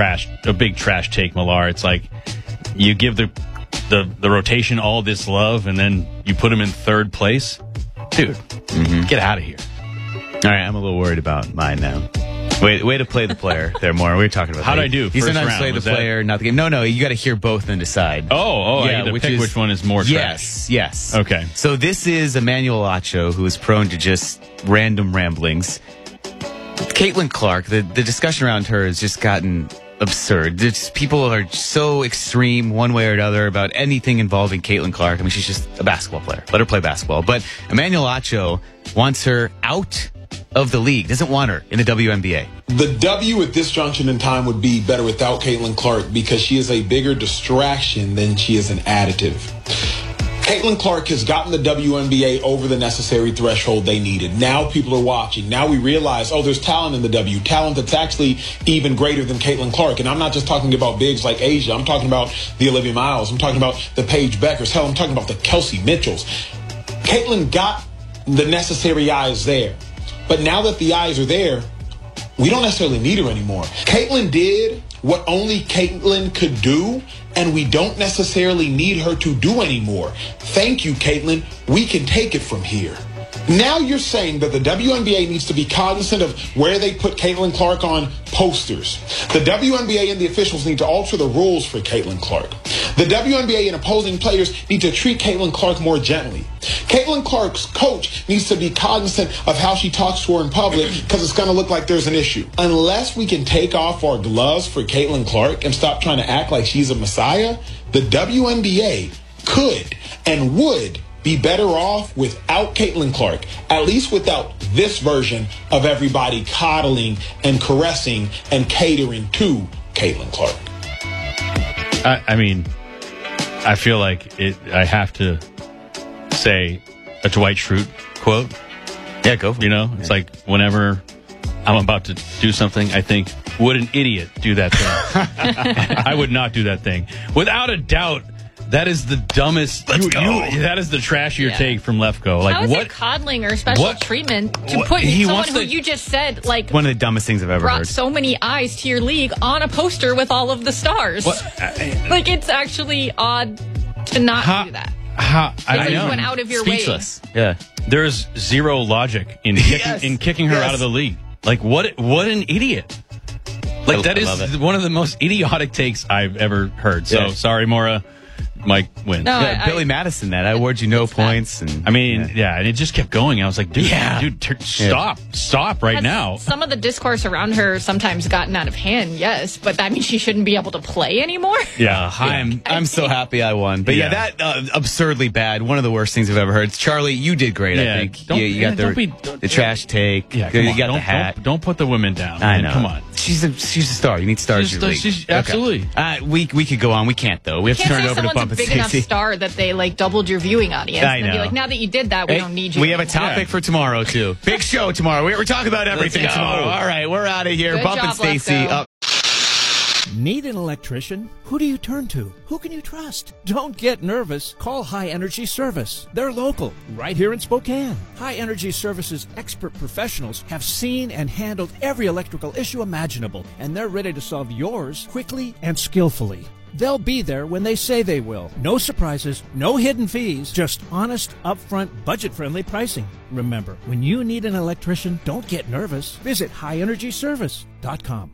[SPEAKER 5] a big trash take, Millar. It's like you give the rotation all this love and then you put him in third place. Dude, get out of here.
[SPEAKER 8] All right, I'm a little worried about mine now. Way to play the player there, Maura. We were talking about
[SPEAKER 5] How'd
[SPEAKER 8] that.
[SPEAKER 5] I do?
[SPEAKER 8] You
[SPEAKER 5] First
[SPEAKER 8] sometimes
[SPEAKER 5] round,
[SPEAKER 8] play the
[SPEAKER 5] was that-
[SPEAKER 8] player, not the game. No, you got to hear both and decide.
[SPEAKER 5] I get to pick which one is more trash.
[SPEAKER 8] Yes.
[SPEAKER 5] Okay.
[SPEAKER 8] So this is Emmanuel Acho, who is prone to just random ramblings. Caitlin Clark, the discussion around her has just gotten absurd. People are so extreme one way or another about anything involving Caitlin Clark. I mean, she's just a basketball player. Let her play basketball. But Emmanuel Acho wants her out of the league, doesn't want her in the WNBA.
[SPEAKER 1] The W at this junction in time would be better without Caitlin Clark because she is a bigger distraction than she is an additive. Caitlin Clark has gotten the WNBA over the necessary threshold they needed. Now people are watching. Now we realize, there's talent in the W. Talent that's actually even greater than Caitlin Clark. And I'm not just talking about bigs like Asia. I'm talking about the Olivia Miles. I'm talking about the Paige Beckers. Hell, I'm talking about the Kelsey Mitchells. Caitlin got the necessary eyes there. But now that the eyes are there, we don't necessarily need her anymore. Caitlin did what only Caitlin could do, and we don't necessarily need her to do anymore. Thank you, Caitlin. We can take it from here. Now you're saying that the WNBA needs to be cognizant of where they put Caitlin Clark on posters. The WNBA and the officials need to alter the rules for Caitlin Clark. The WNBA and opposing players need to treat Caitlin Clark more gently. Caitlin Clark's coach needs to be cognizant of how she talks to her in public because it's going to look like there's an issue. Unless we can take off our gloves for Caitlin Clark and stop trying to act like she's a messiah, the WNBA could and would be better off without Caitlin Clark, at least without this version of everybody coddling and caressing and catering to Caitlin Clark.
[SPEAKER 5] I mean, I feel like I have to say a Dwight Schrute quote.
[SPEAKER 8] Yeah, go for it.
[SPEAKER 5] You know, it's like whenever I'm about to do something, I think, would an idiot do that thing? I would not do that thing. Without a doubt, that is the dumbest. That is the trashier take from Lefko. Like,
[SPEAKER 9] How is
[SPEAKER 5] what?
[SPEAKER 9] it coddling or special treatment to put
[SPEAKER 5] He
[SPEAKER 9] someone
[SPEAKER 5] wants
[SPEAKER 9] who
[SPEAKER 5] to-
[SPEAKER 9] you just said, like,
[SPEAKER 8] One of the dumbest things I've ever
[SPEAKER 9] brought
[SPEAKER 8] heard.
[SPEAKER 9] so many eyes to your league on a poster with all of the stars? Like, it's actually odd to not do that.
[SPEAKER 5] I
[SPEAKER 9] You
[SPEAKER 5] know.
[SPEAKER 9] went out of your
[SPEAKER 8] Speechless. Yeah.
[SPEAKER 5] There's zero logic in kicking her out of the league. Like, what an idiot. Like, that
[SPEAKER 8] I love
[SPEAKER 5] is
[SPEAKER 8] it.
[SPEAKER 5] one of the most idiotic takes I've ever heard. So, sorry, Maura. Mike wins.
[SPEAKER 9] No,
[SPEAKER 8] Yeah, Billy Madison, that I award you no points. And
[SPEAKER 5] I mean, and it just kept going. I was like, dude, stop right
[SPEAKER 9] Has
[SPEAKER 5] now.
[SPEAKER 9] Some of the discourse around her sometimes gotten out of hand, yes, but that means she shouldn't be able to play anymore.
[SPEAKER 5] Yeah,
[SPEAKER 8] I'm so happy I won. But that absurdly bad. One of the worst things I've ever heard. Charlie, you did great.
[SPEAKER 5] Yeah,
[SPEAKER 8] I think
[SPEAKER 5] don't-
[SPEAKER 8] you got the trash take.
[SPEAKER 5] Yeah,
[SPEAKER 8] you
[SPEAKER 5] come on.
[SPEAKER 8] got the hat.
[SPEAKER 5] Don't put the women down.
[SPEAKER 8] I
[SPEAKER 5] man.
[SPEAKER 8] know.
[SPEAKER 5] Come on.
[SPEAKER 8] She's a star. You need stars.
[SPEAKER 5] She's
[SPEAKER 8] in your
[SPEAKER 5] a star.
[SPEAKER 8] league.
[SPEAKER 5] She's- absolutely.
[SPEAKER 8] We could go on. We can't though. We have to
[SPEAKER 9] Can't
[SPEAKER 8] turn it
[SPEAKER 9] say
[SPEAKER 8] over to
[SPEAKER 9] someone's
[SPEAKER 8] Bump and
[SPEAKER 9] big enough
[SPEAKER 8] Stacey.
[SPEAKER 9] star that they like doubled your viewing audience.
[SPEAKER 8] I
[SPEAKER 9] And be
[SPEAKER 8] know.
[SPEAKER 9] like, now that you did that, we don't need you.
[SPEAKER 8] We have a
[SPEAKER 9] anymore.
[SPEAKER 8] topic for tomorrow, too. Big show tomorrow. We're talking about everything
[SPEAKER 11] Let's go.
[SPEAKER 8] tomorrow. All right, we're out of here.
[SPEAKER 9] Good
[SPEAKER 8] Bump and
[SPEAKER 9] job, let's
[SPEAKER 8] Stacey
[SPEAKER 9] go.
[SPEAKER 8] up.
[SPEAKER 11] Need an electrician? Who do you turn to? Who can you trust? Don't get nervous. Call High Energy Service. They're local, right here in Spokane. High Energy Service's expert professionals have seen and handled every electrical issue imaginable, and they're ready to solve yours quickly and skillfully. They'll be there when they say they will. No surprises, no hidden fees, just honest, upfront, budget-friendly pricing. Remember, when you need an electrician, don't get nervous. Visit highenergyservice.com.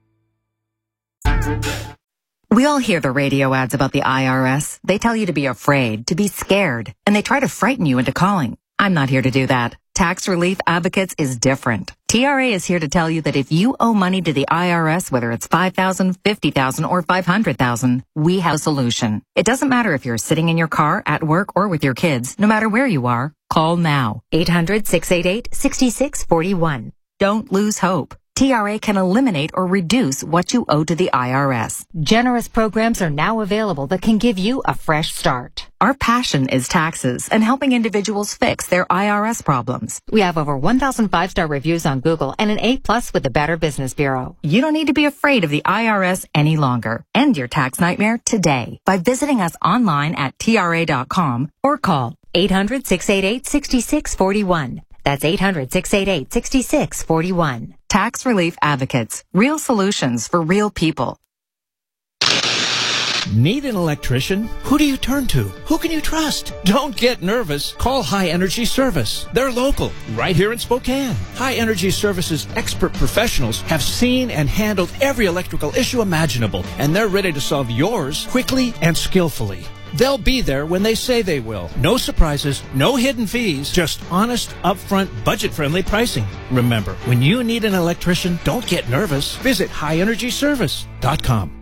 [SPEAKER 4] We all hear the radio ads about the IRS. They tell you to be afraid, to be scared, and they try to frighten you into calling. I'm not here to do that. Tax Relief Advocates is different. TRA is here to tell you that if you owe money to the IRS, whether it's $5,000, $50,000, or $500,000, we have a solution. It doesn't matter if you're sitting in your car, at work, or with your kids. No matter where you are, call now. 800-688-6641. Don't lose hope. TRA can eliminate or reduce what you owe to the IRS. Generous programs are now available that can give you a fresh start. Our passion is taxes and helping individuals fix their IRS problems. We have over 1,000 5-star reviews on Google and an A+ with the Better Business Bureau. You don't need to be afraid of the IRS any longer. End your tax nightmare today by visiting us online at TRA.com or call 800-688-6641. That's 800-688-6641. Tax Relief Advocates. Real solutions for real people.
[SPEAKER 11] Need an electrician? Who do you turn to? Who can you trust? Don't get nervous. Call High Energy Service. They're local, right here in Spokane. High Energy Service's expert professionals have seen and handled every electrical issue imaginable, and they're ready to solve yours quickly and skillfully. They'll be there when they say they will. No surprises, no hidden fees, just honest, upfront, budget-friendly pricing. Remember, when you need an electrician, don't get nervous. Visit highenergyservice.com.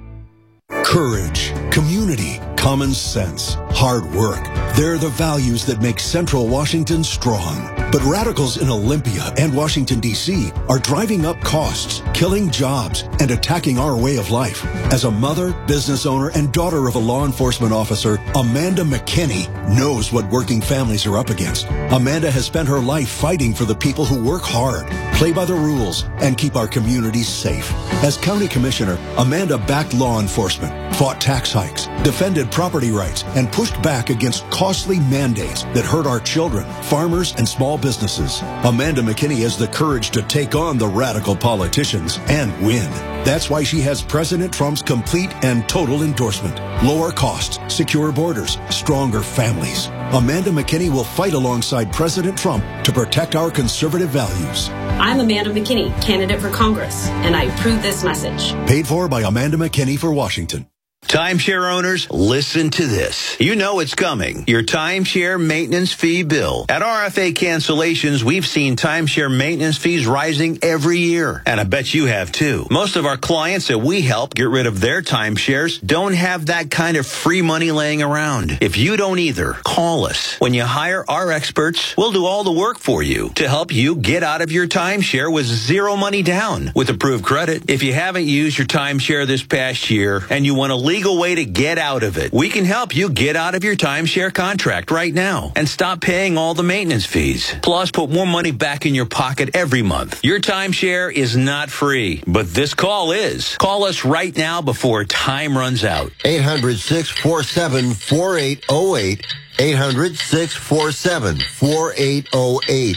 [SPEAKER 10] Courage, community, common sense, hard work. They're the values that make Central Washington strong. But radicals in Olympia and Washington, D.C. are driving up costs, killing jobs, and attacking our way of life. As a mother, business owner, and daughter of a law enforcement officer, Amanda McKinney knows what working families are up against. Amanda has spent her life fighting for the people who work hard, play by the rules, and keep our communities safe. As county commissioner, Amanda backed law enforcement, fought tax hikes, defended property rights, and pushed back against costly mandates that hurt our children, farmers, and small businesses. Amanda McKinney has the courage to take on the radical politicians and win. That's why she has President Trump's complete and total endorsement. Lower costs, secure borders, stronger families. Amanda McKinney will fight alongside President Trump to protect our conservative values.
[SPEAKER 23] I'm Amanda McKinney, candidate for Congress, and I approve this message.
[SPEAKER 10] Paid for by Amanda McKinney for Washington.
[SPEAKER 24] Timeshare owners, listen to this. You know it's coming. Your timeshare maintenance fee bill. At RFA Cancellations, we've seen timeshare maintenance fees rising every year. And I bet you have too. Most of our clients that we help get rid of their timeshares don't have that kind of free money laying around. If you don't either, call us. When you hire our experts, we'll do all the work for you to help you get out of your timeshare with zero money down with approved credit. If you haven't used your timeshare this past year and you want to legal way to get out of it, we can help you get out of your timeshare contract right now and stop paying all the maintenance fees. Plus, put more money back in your pocket every month. Your timeshare is not free, but this call is. Call us right now before time runs out.
[SPEAKER 25] 800-647-4808. 800-647-4808.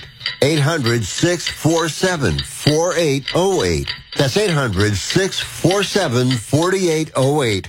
[SPEAKER 25] 800-647-4808. That's 800-647-4808.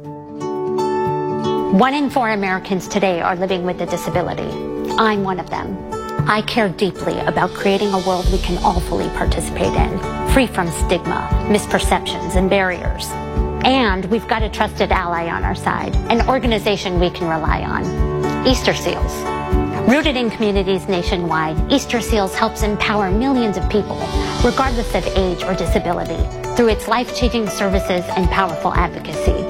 [SPEAKER 26] 1 in 4 Americans today are living with a disability. I'm one of them. I care deeply about creating a world we can all fully participate in, free from stigma, misperceptions, and barriers. And we've got a trusted ally on our side, an organization we can rely on, Easter Seals. Rooted in communities nationwide, Easter Seals helps empower millions of people, regardless of age or disability, through its life-changing services and powerful advocacy.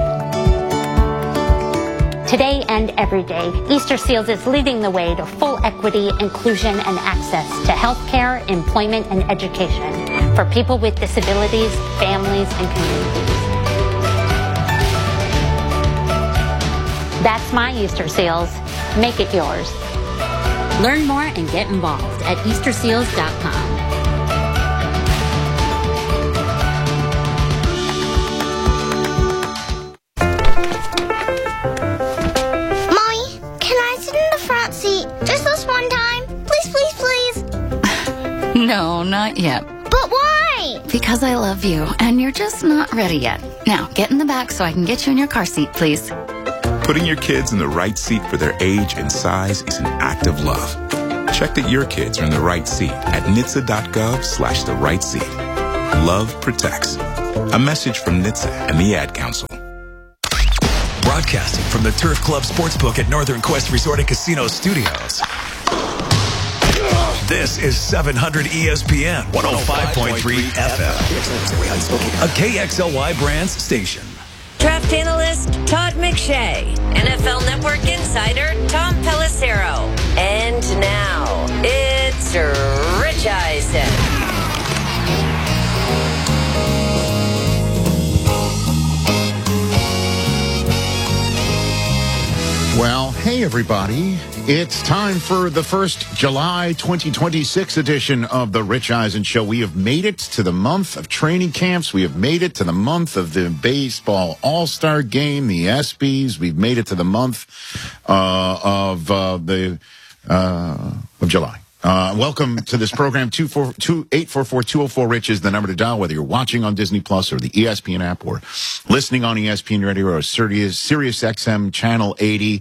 [SPEAKER 26] Today and every day, Easter Seals is leading the way to full equity, inclusion, and access to health care, employment, and education for people with disabilities, families, and communities. my Easter seals. Make it yours. Learn more and get involved at EasterSeals.com.
[SPEAKER 12] No, not yet.
[SPEAKER 26] But why?
[SPEAKER 12] Because I love you, and you're just not ready yet. Now, get in the back so I can get you in your car seat, please.
[SPEAKER 13] Putting your kids in the right seat for their age and size is an act of love. Check that your kids are in the right seat at NHTSA.gov/the right seat. Love protects. A message from NHTSA and the Ad Council.
[SPEAKER 15] Broadcasting from the Turf Club Sportsbook at Northern Quest Resort and Casino Studios. This is 700 ESPN 105.3 FM. A KXLY Brands station.
[SPEAKER 14] Draft analyst Todd McShay. NFL Network insider Tom Pelissero. And now, it's Rich Eisen.
[SPEAKER 16] Well, hey, everybody. It's time for the first July 2026 edition of the Rich Eisen Show. We have made it to the month of training camps. We have made it to the month of the baseball all-star game, the ESPYs. We've made it to the month of July. Welcome to this program. 844-204-RICH is the number to dial, whether you're watching on Disney Plus or the ESPN app or listening on ESPN Radio or Sirius XM Channel 80.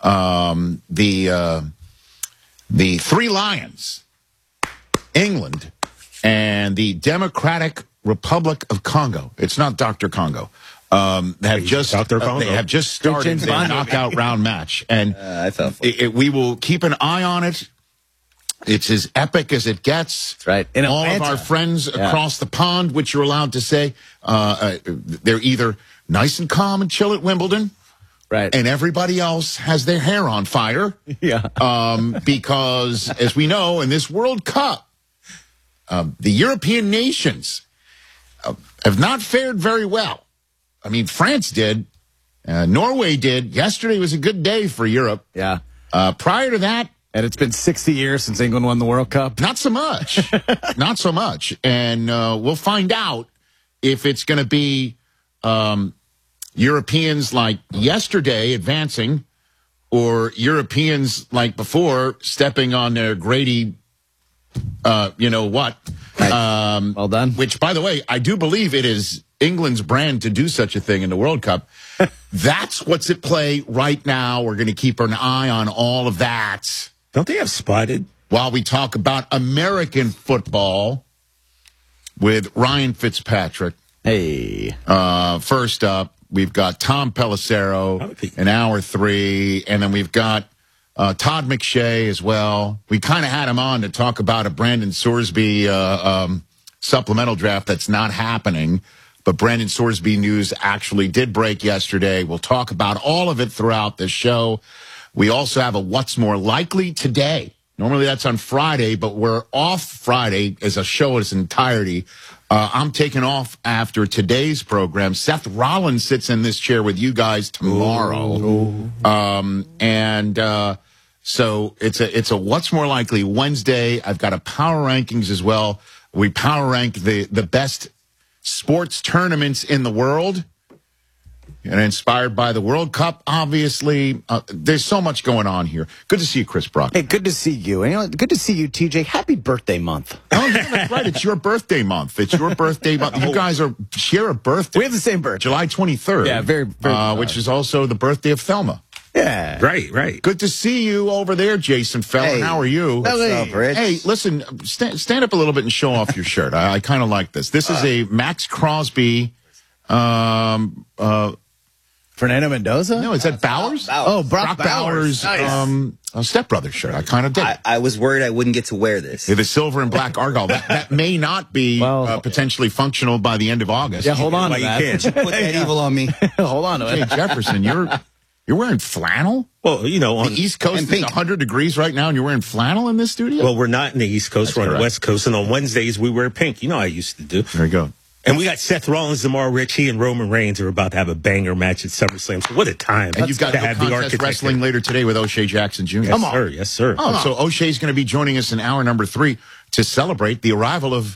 [SPEAKER 16] The Three Lions, England, and the Democratic Republic of Congo. It's not Dr. Congo. They have just started their knockout round match, and we will keep an eye on it. It's as epic as it gets. That's right. And all of our friends across the pond, which you're allowed to say, they're either nice and calm and chill at Wimbledon, right? And everybody else has their hair on fire. Because, as we know, in this World Cup, the European nations have not fared very well. I mean, France did. Norway did. Yesterday was a good day for Europe. Yeah. Prior to that,
[SPEAKER 17] and it's been 60 years since England won the World Cup.
[SPEAKER 16] Not so much. Not so much. And we'll find out if it's going to be Europeans like yesterday advancing or Europeans like before stepping on their Grady, you know what.
[SPEAKER 17] Well done.
[SPEAKER 16] Which, by the way, I do believe it is England's brand to do such a thing in the World Cup. That's what's at play right now. We're going to keep an eye on all of that.
[SPEAKER 18] Don't they have Spotted?
[SPEAKER 16] While we talk about American football with Ryan Fitzpatrick.
[SPEAKER 17] Hey.
[SPEAKER 16] First up, we've got Tom Pelissero in hour 3, and then we've got Todd McShay as well. We kind of had him on to talk about a Brandon Sorsby supplemental draft that's not happening. But Brandon Sorsby news actually did break yesterday. We'll talk about all of it throughout the show. We also have a What's More Likely today. Normally that's on Friday, but we're off Friday as a show in its entirety. I'm taking off after today's program. Seth Rollins sits in this chair with you guys tomorrow. So it's a What's More Likely Wednesday. I've got a power rankings as well. We power rank the best sports tournaments in the world, and inspired by the World Cup, obviously. There's so much going on here. Good to see you, Chris Brock.
[SPEAKER 17] Hey, good to see you. And, you know, good to see you, TJ. Happy birthday month.
[SPEAKER 16] Oh, yeah, that's right. It's your birthday month. It's your birthday month. You guys share a birthday.
[SPEAKER 17] We have the same birthday.
[SPEAKER 16] July 23rd.
[SPEAKER 17] Yeah, very
[SPEAKER 16] which is also the birthday of Thelma.
[SPEAKER 17] Yeah.
[SPEAKER 18] Right.
[SPEAKER 16] Good to see you over there, Jason Fallon.
[SPEAKER 17] Hey.
[SPEAKER 16] How are you?
[SPEAKER 17] What's up, Rich?
[SPEAKER 16] Hey, listen, stand up a little bit and show off your shirt. I kind of like this. This is a Max Crosby.
[SPEAKER 17] Fernando Mendoza?
[SPEAKER 16] No, is that Bowers?
[SPEAKER 17] Oh, Brock Bowers.
[SPEAKER 16] Nice. Stepbrother shirt. I kind of did.
[SPEAKER 27] I was worried I wouldn't get to wear this.
[SPEAKER 16] Yeah, the silver and black Argyle. That may not be potentially functional by the end of August.
[SPEAKER 17] Yeah, hold on to that.
[SPEAKER 27] You can't put that evil on me.
[SPEAKER 17] Hold on to it.
[SPEAKER 16] Hey, Jefferson, you're wearing flannel?
[SPEAKER 18] Well, you know,
[SPEAKER 16] on the East Coast, it's 100 degrees right now, and you're wearing flannel in this studio?
[SPEAKER 18] Well, we're not in the East Coast. We're on the West Coast, and on Wednesdays, we wear pink. You know I used to do.
[SPEAKER 16] There you go.
[SPEAKER 2] And we got Seth Rollins, Zamar Ritchie, and Roman Reigns are about to have a banger match at SummerSlam. So what a time.
[SPEAKER 16] And you've got
[SPEAKER 2] to
[SPEAKER 16] No
[SPEAKER 2] have the
[SPEAKER 16] Contest
[SPEAKER 2] architect
[SPEAKER 16] Wrestling
[SPEAKER 2] there.
[SPEAKER 16] later today with O'Shea Jackson Jr.
[SPEAKER 2] Yes, sir. Yes, sir.
[SPEAKER 16] Oh, so O'Shea's going to be joining us in hour number 3 to celebrate the arrival of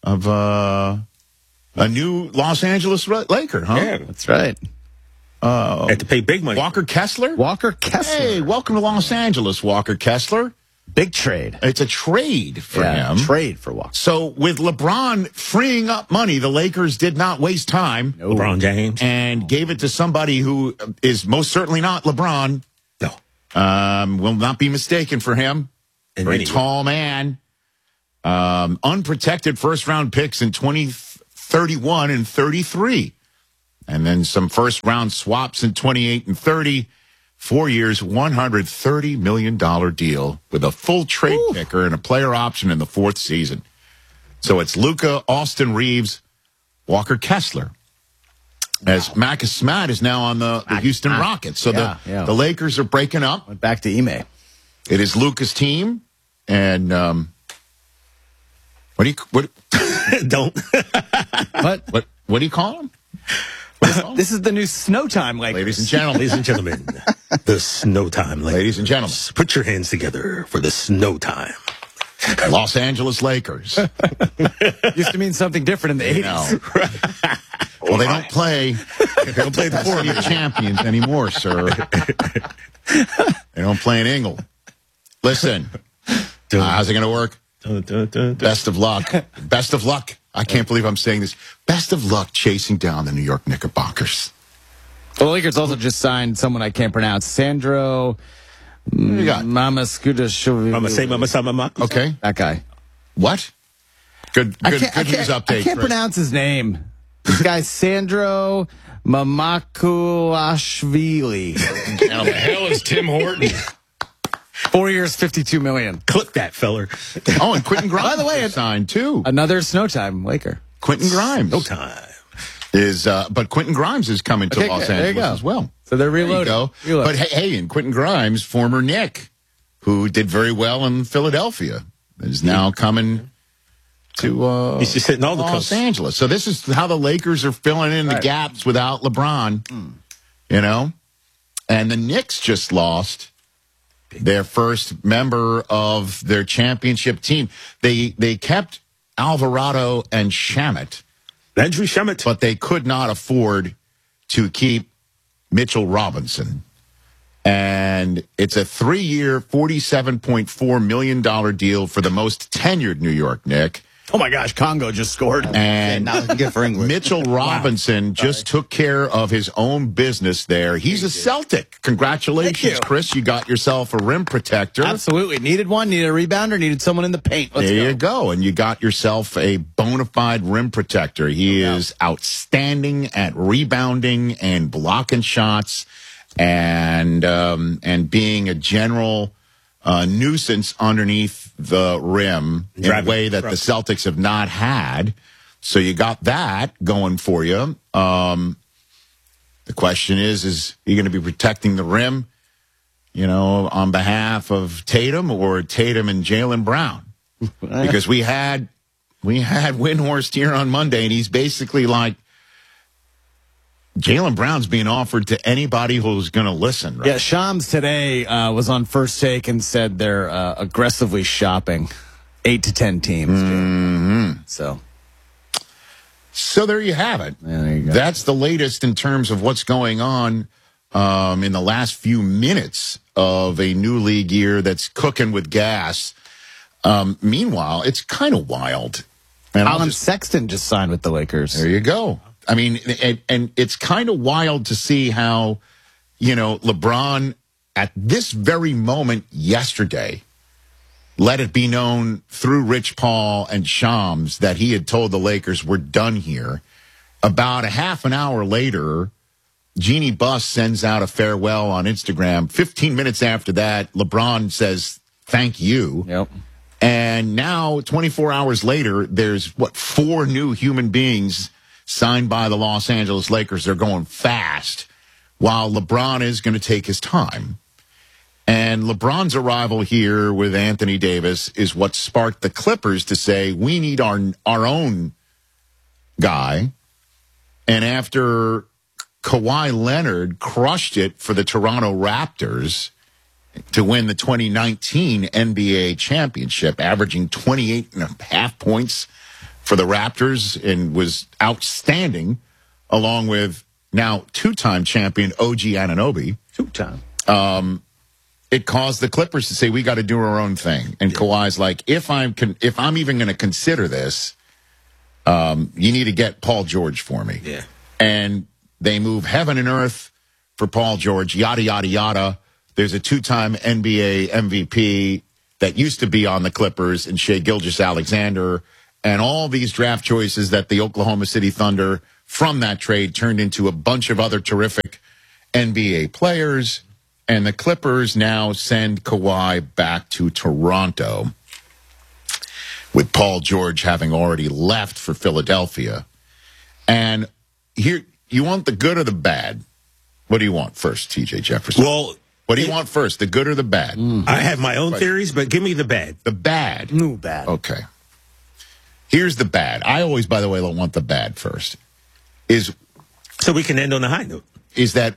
[SPEAKER 16] a new Los Angeles Laker, huh?
[SPEAKER 2] Yeah,
[SPEAKER 17] that's right.
[SPEAKER 2] Had to pay big money.
[SPEAKER 16] Walker Kessler?
[SPEAKER 17] Walker Kessler.
[SPEAKER 16] Hey, welcome to Los Angeles, Walker Kessler.
[SPEAKER 17] Big trade.
[SPEAKER 16] It's a trade for him.
[SPEAKER 17] Trade for Walker.
[SPEAKER 16] So with LeBron freeing up money, the Lakers did not waste time.
[SPEAKER 2] No. LeBron James.
[SPEAKER 16] And gave it to somebody who is most certainly not LeBron.
[SPEAKER 2] No.
[SPEAKER 16] Will not be mistaken for him. Very tall man. Unprotected first-round picks in 2031 and 33. And then some first-round swaps in 28 and 30. 4 years, $130 million deal with a full trade kicker and a player option in the 4th season. So it's Luka, Austin Reeves, Walker Kessler. As Marcus Smart is now on the Houston Rockets. So the Lakers are breaking up.
[SPEAKER 17] Went back to Ime.
[SPEAKER 16] It is Luka's team. And what
[SPEAKER 2] don't.
[SPEAKER 16] What do you call him?
[SPEAKER 17] This is the new Snow Time Lakers.
[SPEAKER 16] Ladies and gentlemen.
[SPEAKER 2] Ladies and gentlemen, the Snow Time Lakers.
[SPEAKER 16] Ladies and gentlemen.
[SPEAKER 2] Put your hands together for the Snow Time.
[SPEAKER 16] Los Angeles Lakers.
[SPEAKER 17] Used to mean something different in the 80s.
[SPEAKER 16] Well, they don't play. They don't play the City of Champions anymore, sir. They don't play in England. Listen, how's it going to work? Best of luck. Best of luck. I can't believe I'm saying this. Best of luck chasing down the New York Knickerbockers.
[SPEAKER 17] The Lakers also just signed someone I can't pronounce. Sandro Mamascuda.
[SPEAKER 16] Okay.
[SPEAKER 17] That guy.
[SPEAKER 16] What? Good news update.
[SPEAKER 17] I can't pronounce his name. This guy's Sandro Mamakuashvili.
[SPEAKER 3] How the hell is Tim Horton?
[SPEAKER 17] 4 years, $52 million.
[SPEAKER 2] Clip that feller.
[SPEAKER 16] Oh, and Quentin Grimes
[SPEAKER 17] By the way,
[SPEAKER 16] signed too.
[SPEAKER 17] Another Snow Time Laker.
[SPEAKER 16] Quentin Grimes.
[SPEAKER 2] No time.
[SPEAKER 16] But Quentin Grimes is coming to Los Angeles as well.
[SPEAKER 17] So they're reloading.
[SPEAKER 16] But hey, and Quentin Grimes, former Knick, who did very well in Philadelphia, is now coming to
[SPEAKER 2] he's just hitting all the
[SPEAKER 16] Los Angeles. So this is how the Lakers are filling in the gaps without LeBron. You know? And the Knicks just lost their first member of their championship team. They kept Alvarado and Shamet.
[SPEAKER 2] Landry Shamet.
[SPEAKER 16] But they could not afford to keep Mitchell Robinson. And it's a 3-year, $47.4 million deal for the most tenured New York Knick.
[SPEAKER 17] Oh, my gosh, Congo just scored.
[SPEAKER 16] And
[SPEAKER 17] good for England.
[SPEAKER 16] Mitchell Robinson just took care of his own business there. He's a Celtic. Congratulations, Chris. You got yourself a rim protector.
[SPEAKER 17] Absolutely. Needed one, needed a rebounder, needed someone in the paint. Let's
[SPEAKER 16] there you go. And you got yourself a bona fide rim protector. He is outstanding at rebounding and blocking shots and being a general nuisance underneath the rim in a way that the Celtics have not had. So you got that going for you. The question is he going to be protecting the rim, you know, on behalf of Tatum or Tatum and Jaylen Brown? Because we had Windhorst here on Monday, and he's basically like, Jaylen Brown's being offered to anybody who's going to listen. Right?
[SPEAKER 17] Yeah, Shams today was on First Take and said they're aggressively shopping 8 to 10 teams.
[SPEAKER 16] Mm-hmm. So there you have it.
[SPEAKER 17] Yeah, there you go.
[SPEAKER 16] That's the latest in terms of what's going on in the last few minutes of a new league year that's cooking with gas. Meanwhile, it's kind of wild. And
[SPEAKER 17] Alan Sexton just signed with the Lakers.
[SPEAKER 16] There you go. I mean, and it's kind of wild to see how, you know, LeBron at this very moment yesterday let it be known through Rich Paul and Shams that he had told the Lakers we're done here. About a half an hour later, Jeannie Buss sends out a farewell on Instagram. 15 minutes after that, LeBron says, thank you.
[SPEAKER 17] Yep.
[SPEAKER 16] And now, 24 hours later, there's, 4 new human beings signed by the Los Angeles Lakers. They're going fast, while LeBron is going to take his time. And LeBron's arrival here with Anthony Davis is what sparked the Clippers to say, we need our own guy. And after Kawhi Leonard crushed it for the Toronto Raptors to win the 2019 NBA championship, averaging 28.5 points for the Raptors and was outstanding, along with now two-time champion OG Anunoby.
[SPEAKER 17] Two-time.
[SPEAKER 16] It caused the Clippers to say, we got to do our own thing. And Kawhi's like, if I'm even going to consider this, you need to get Paul George for me.
[SPEAKER 2] Yeah.
[SPEAKER 16] And they move heaven and earth for Paul George, yada, yada, yada. There's a two-time NBA MVP that used to be on the Clippers and Shai Gilgeous-Alexander, and all these draft choices that the Oklahoma City Thunder from that trade turned into a bunch of other terrific NBA players. And the Clippers now send Kawhi back to Toronto, with Paul George having already left for Philadelphia. And here, you want the good or the bad? What do you want first, TJ Jefferson?
[SPEAKER 2] Well,
[SPEAKER 16] what do you want first, the good or the bad?
[SPEAKER 2] I have my own theories, but give me the bad.
[SPEAKER 16] The bad.
[SPEAKER 17] No bad.
[SPEAKER 16] Okay. Here's the bad. I always, by the way, don't want the bad first.
[SPEAKER 2] So we can end on a high note.
[SPEAKER 16] Is that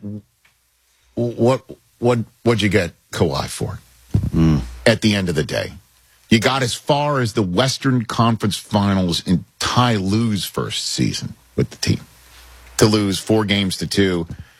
[SPEAKER 16] what'd you get Kawhi for? At the end of the day, you got as far as the Western Conference Finals in Ty Lue's first season with the team, to lose 4-2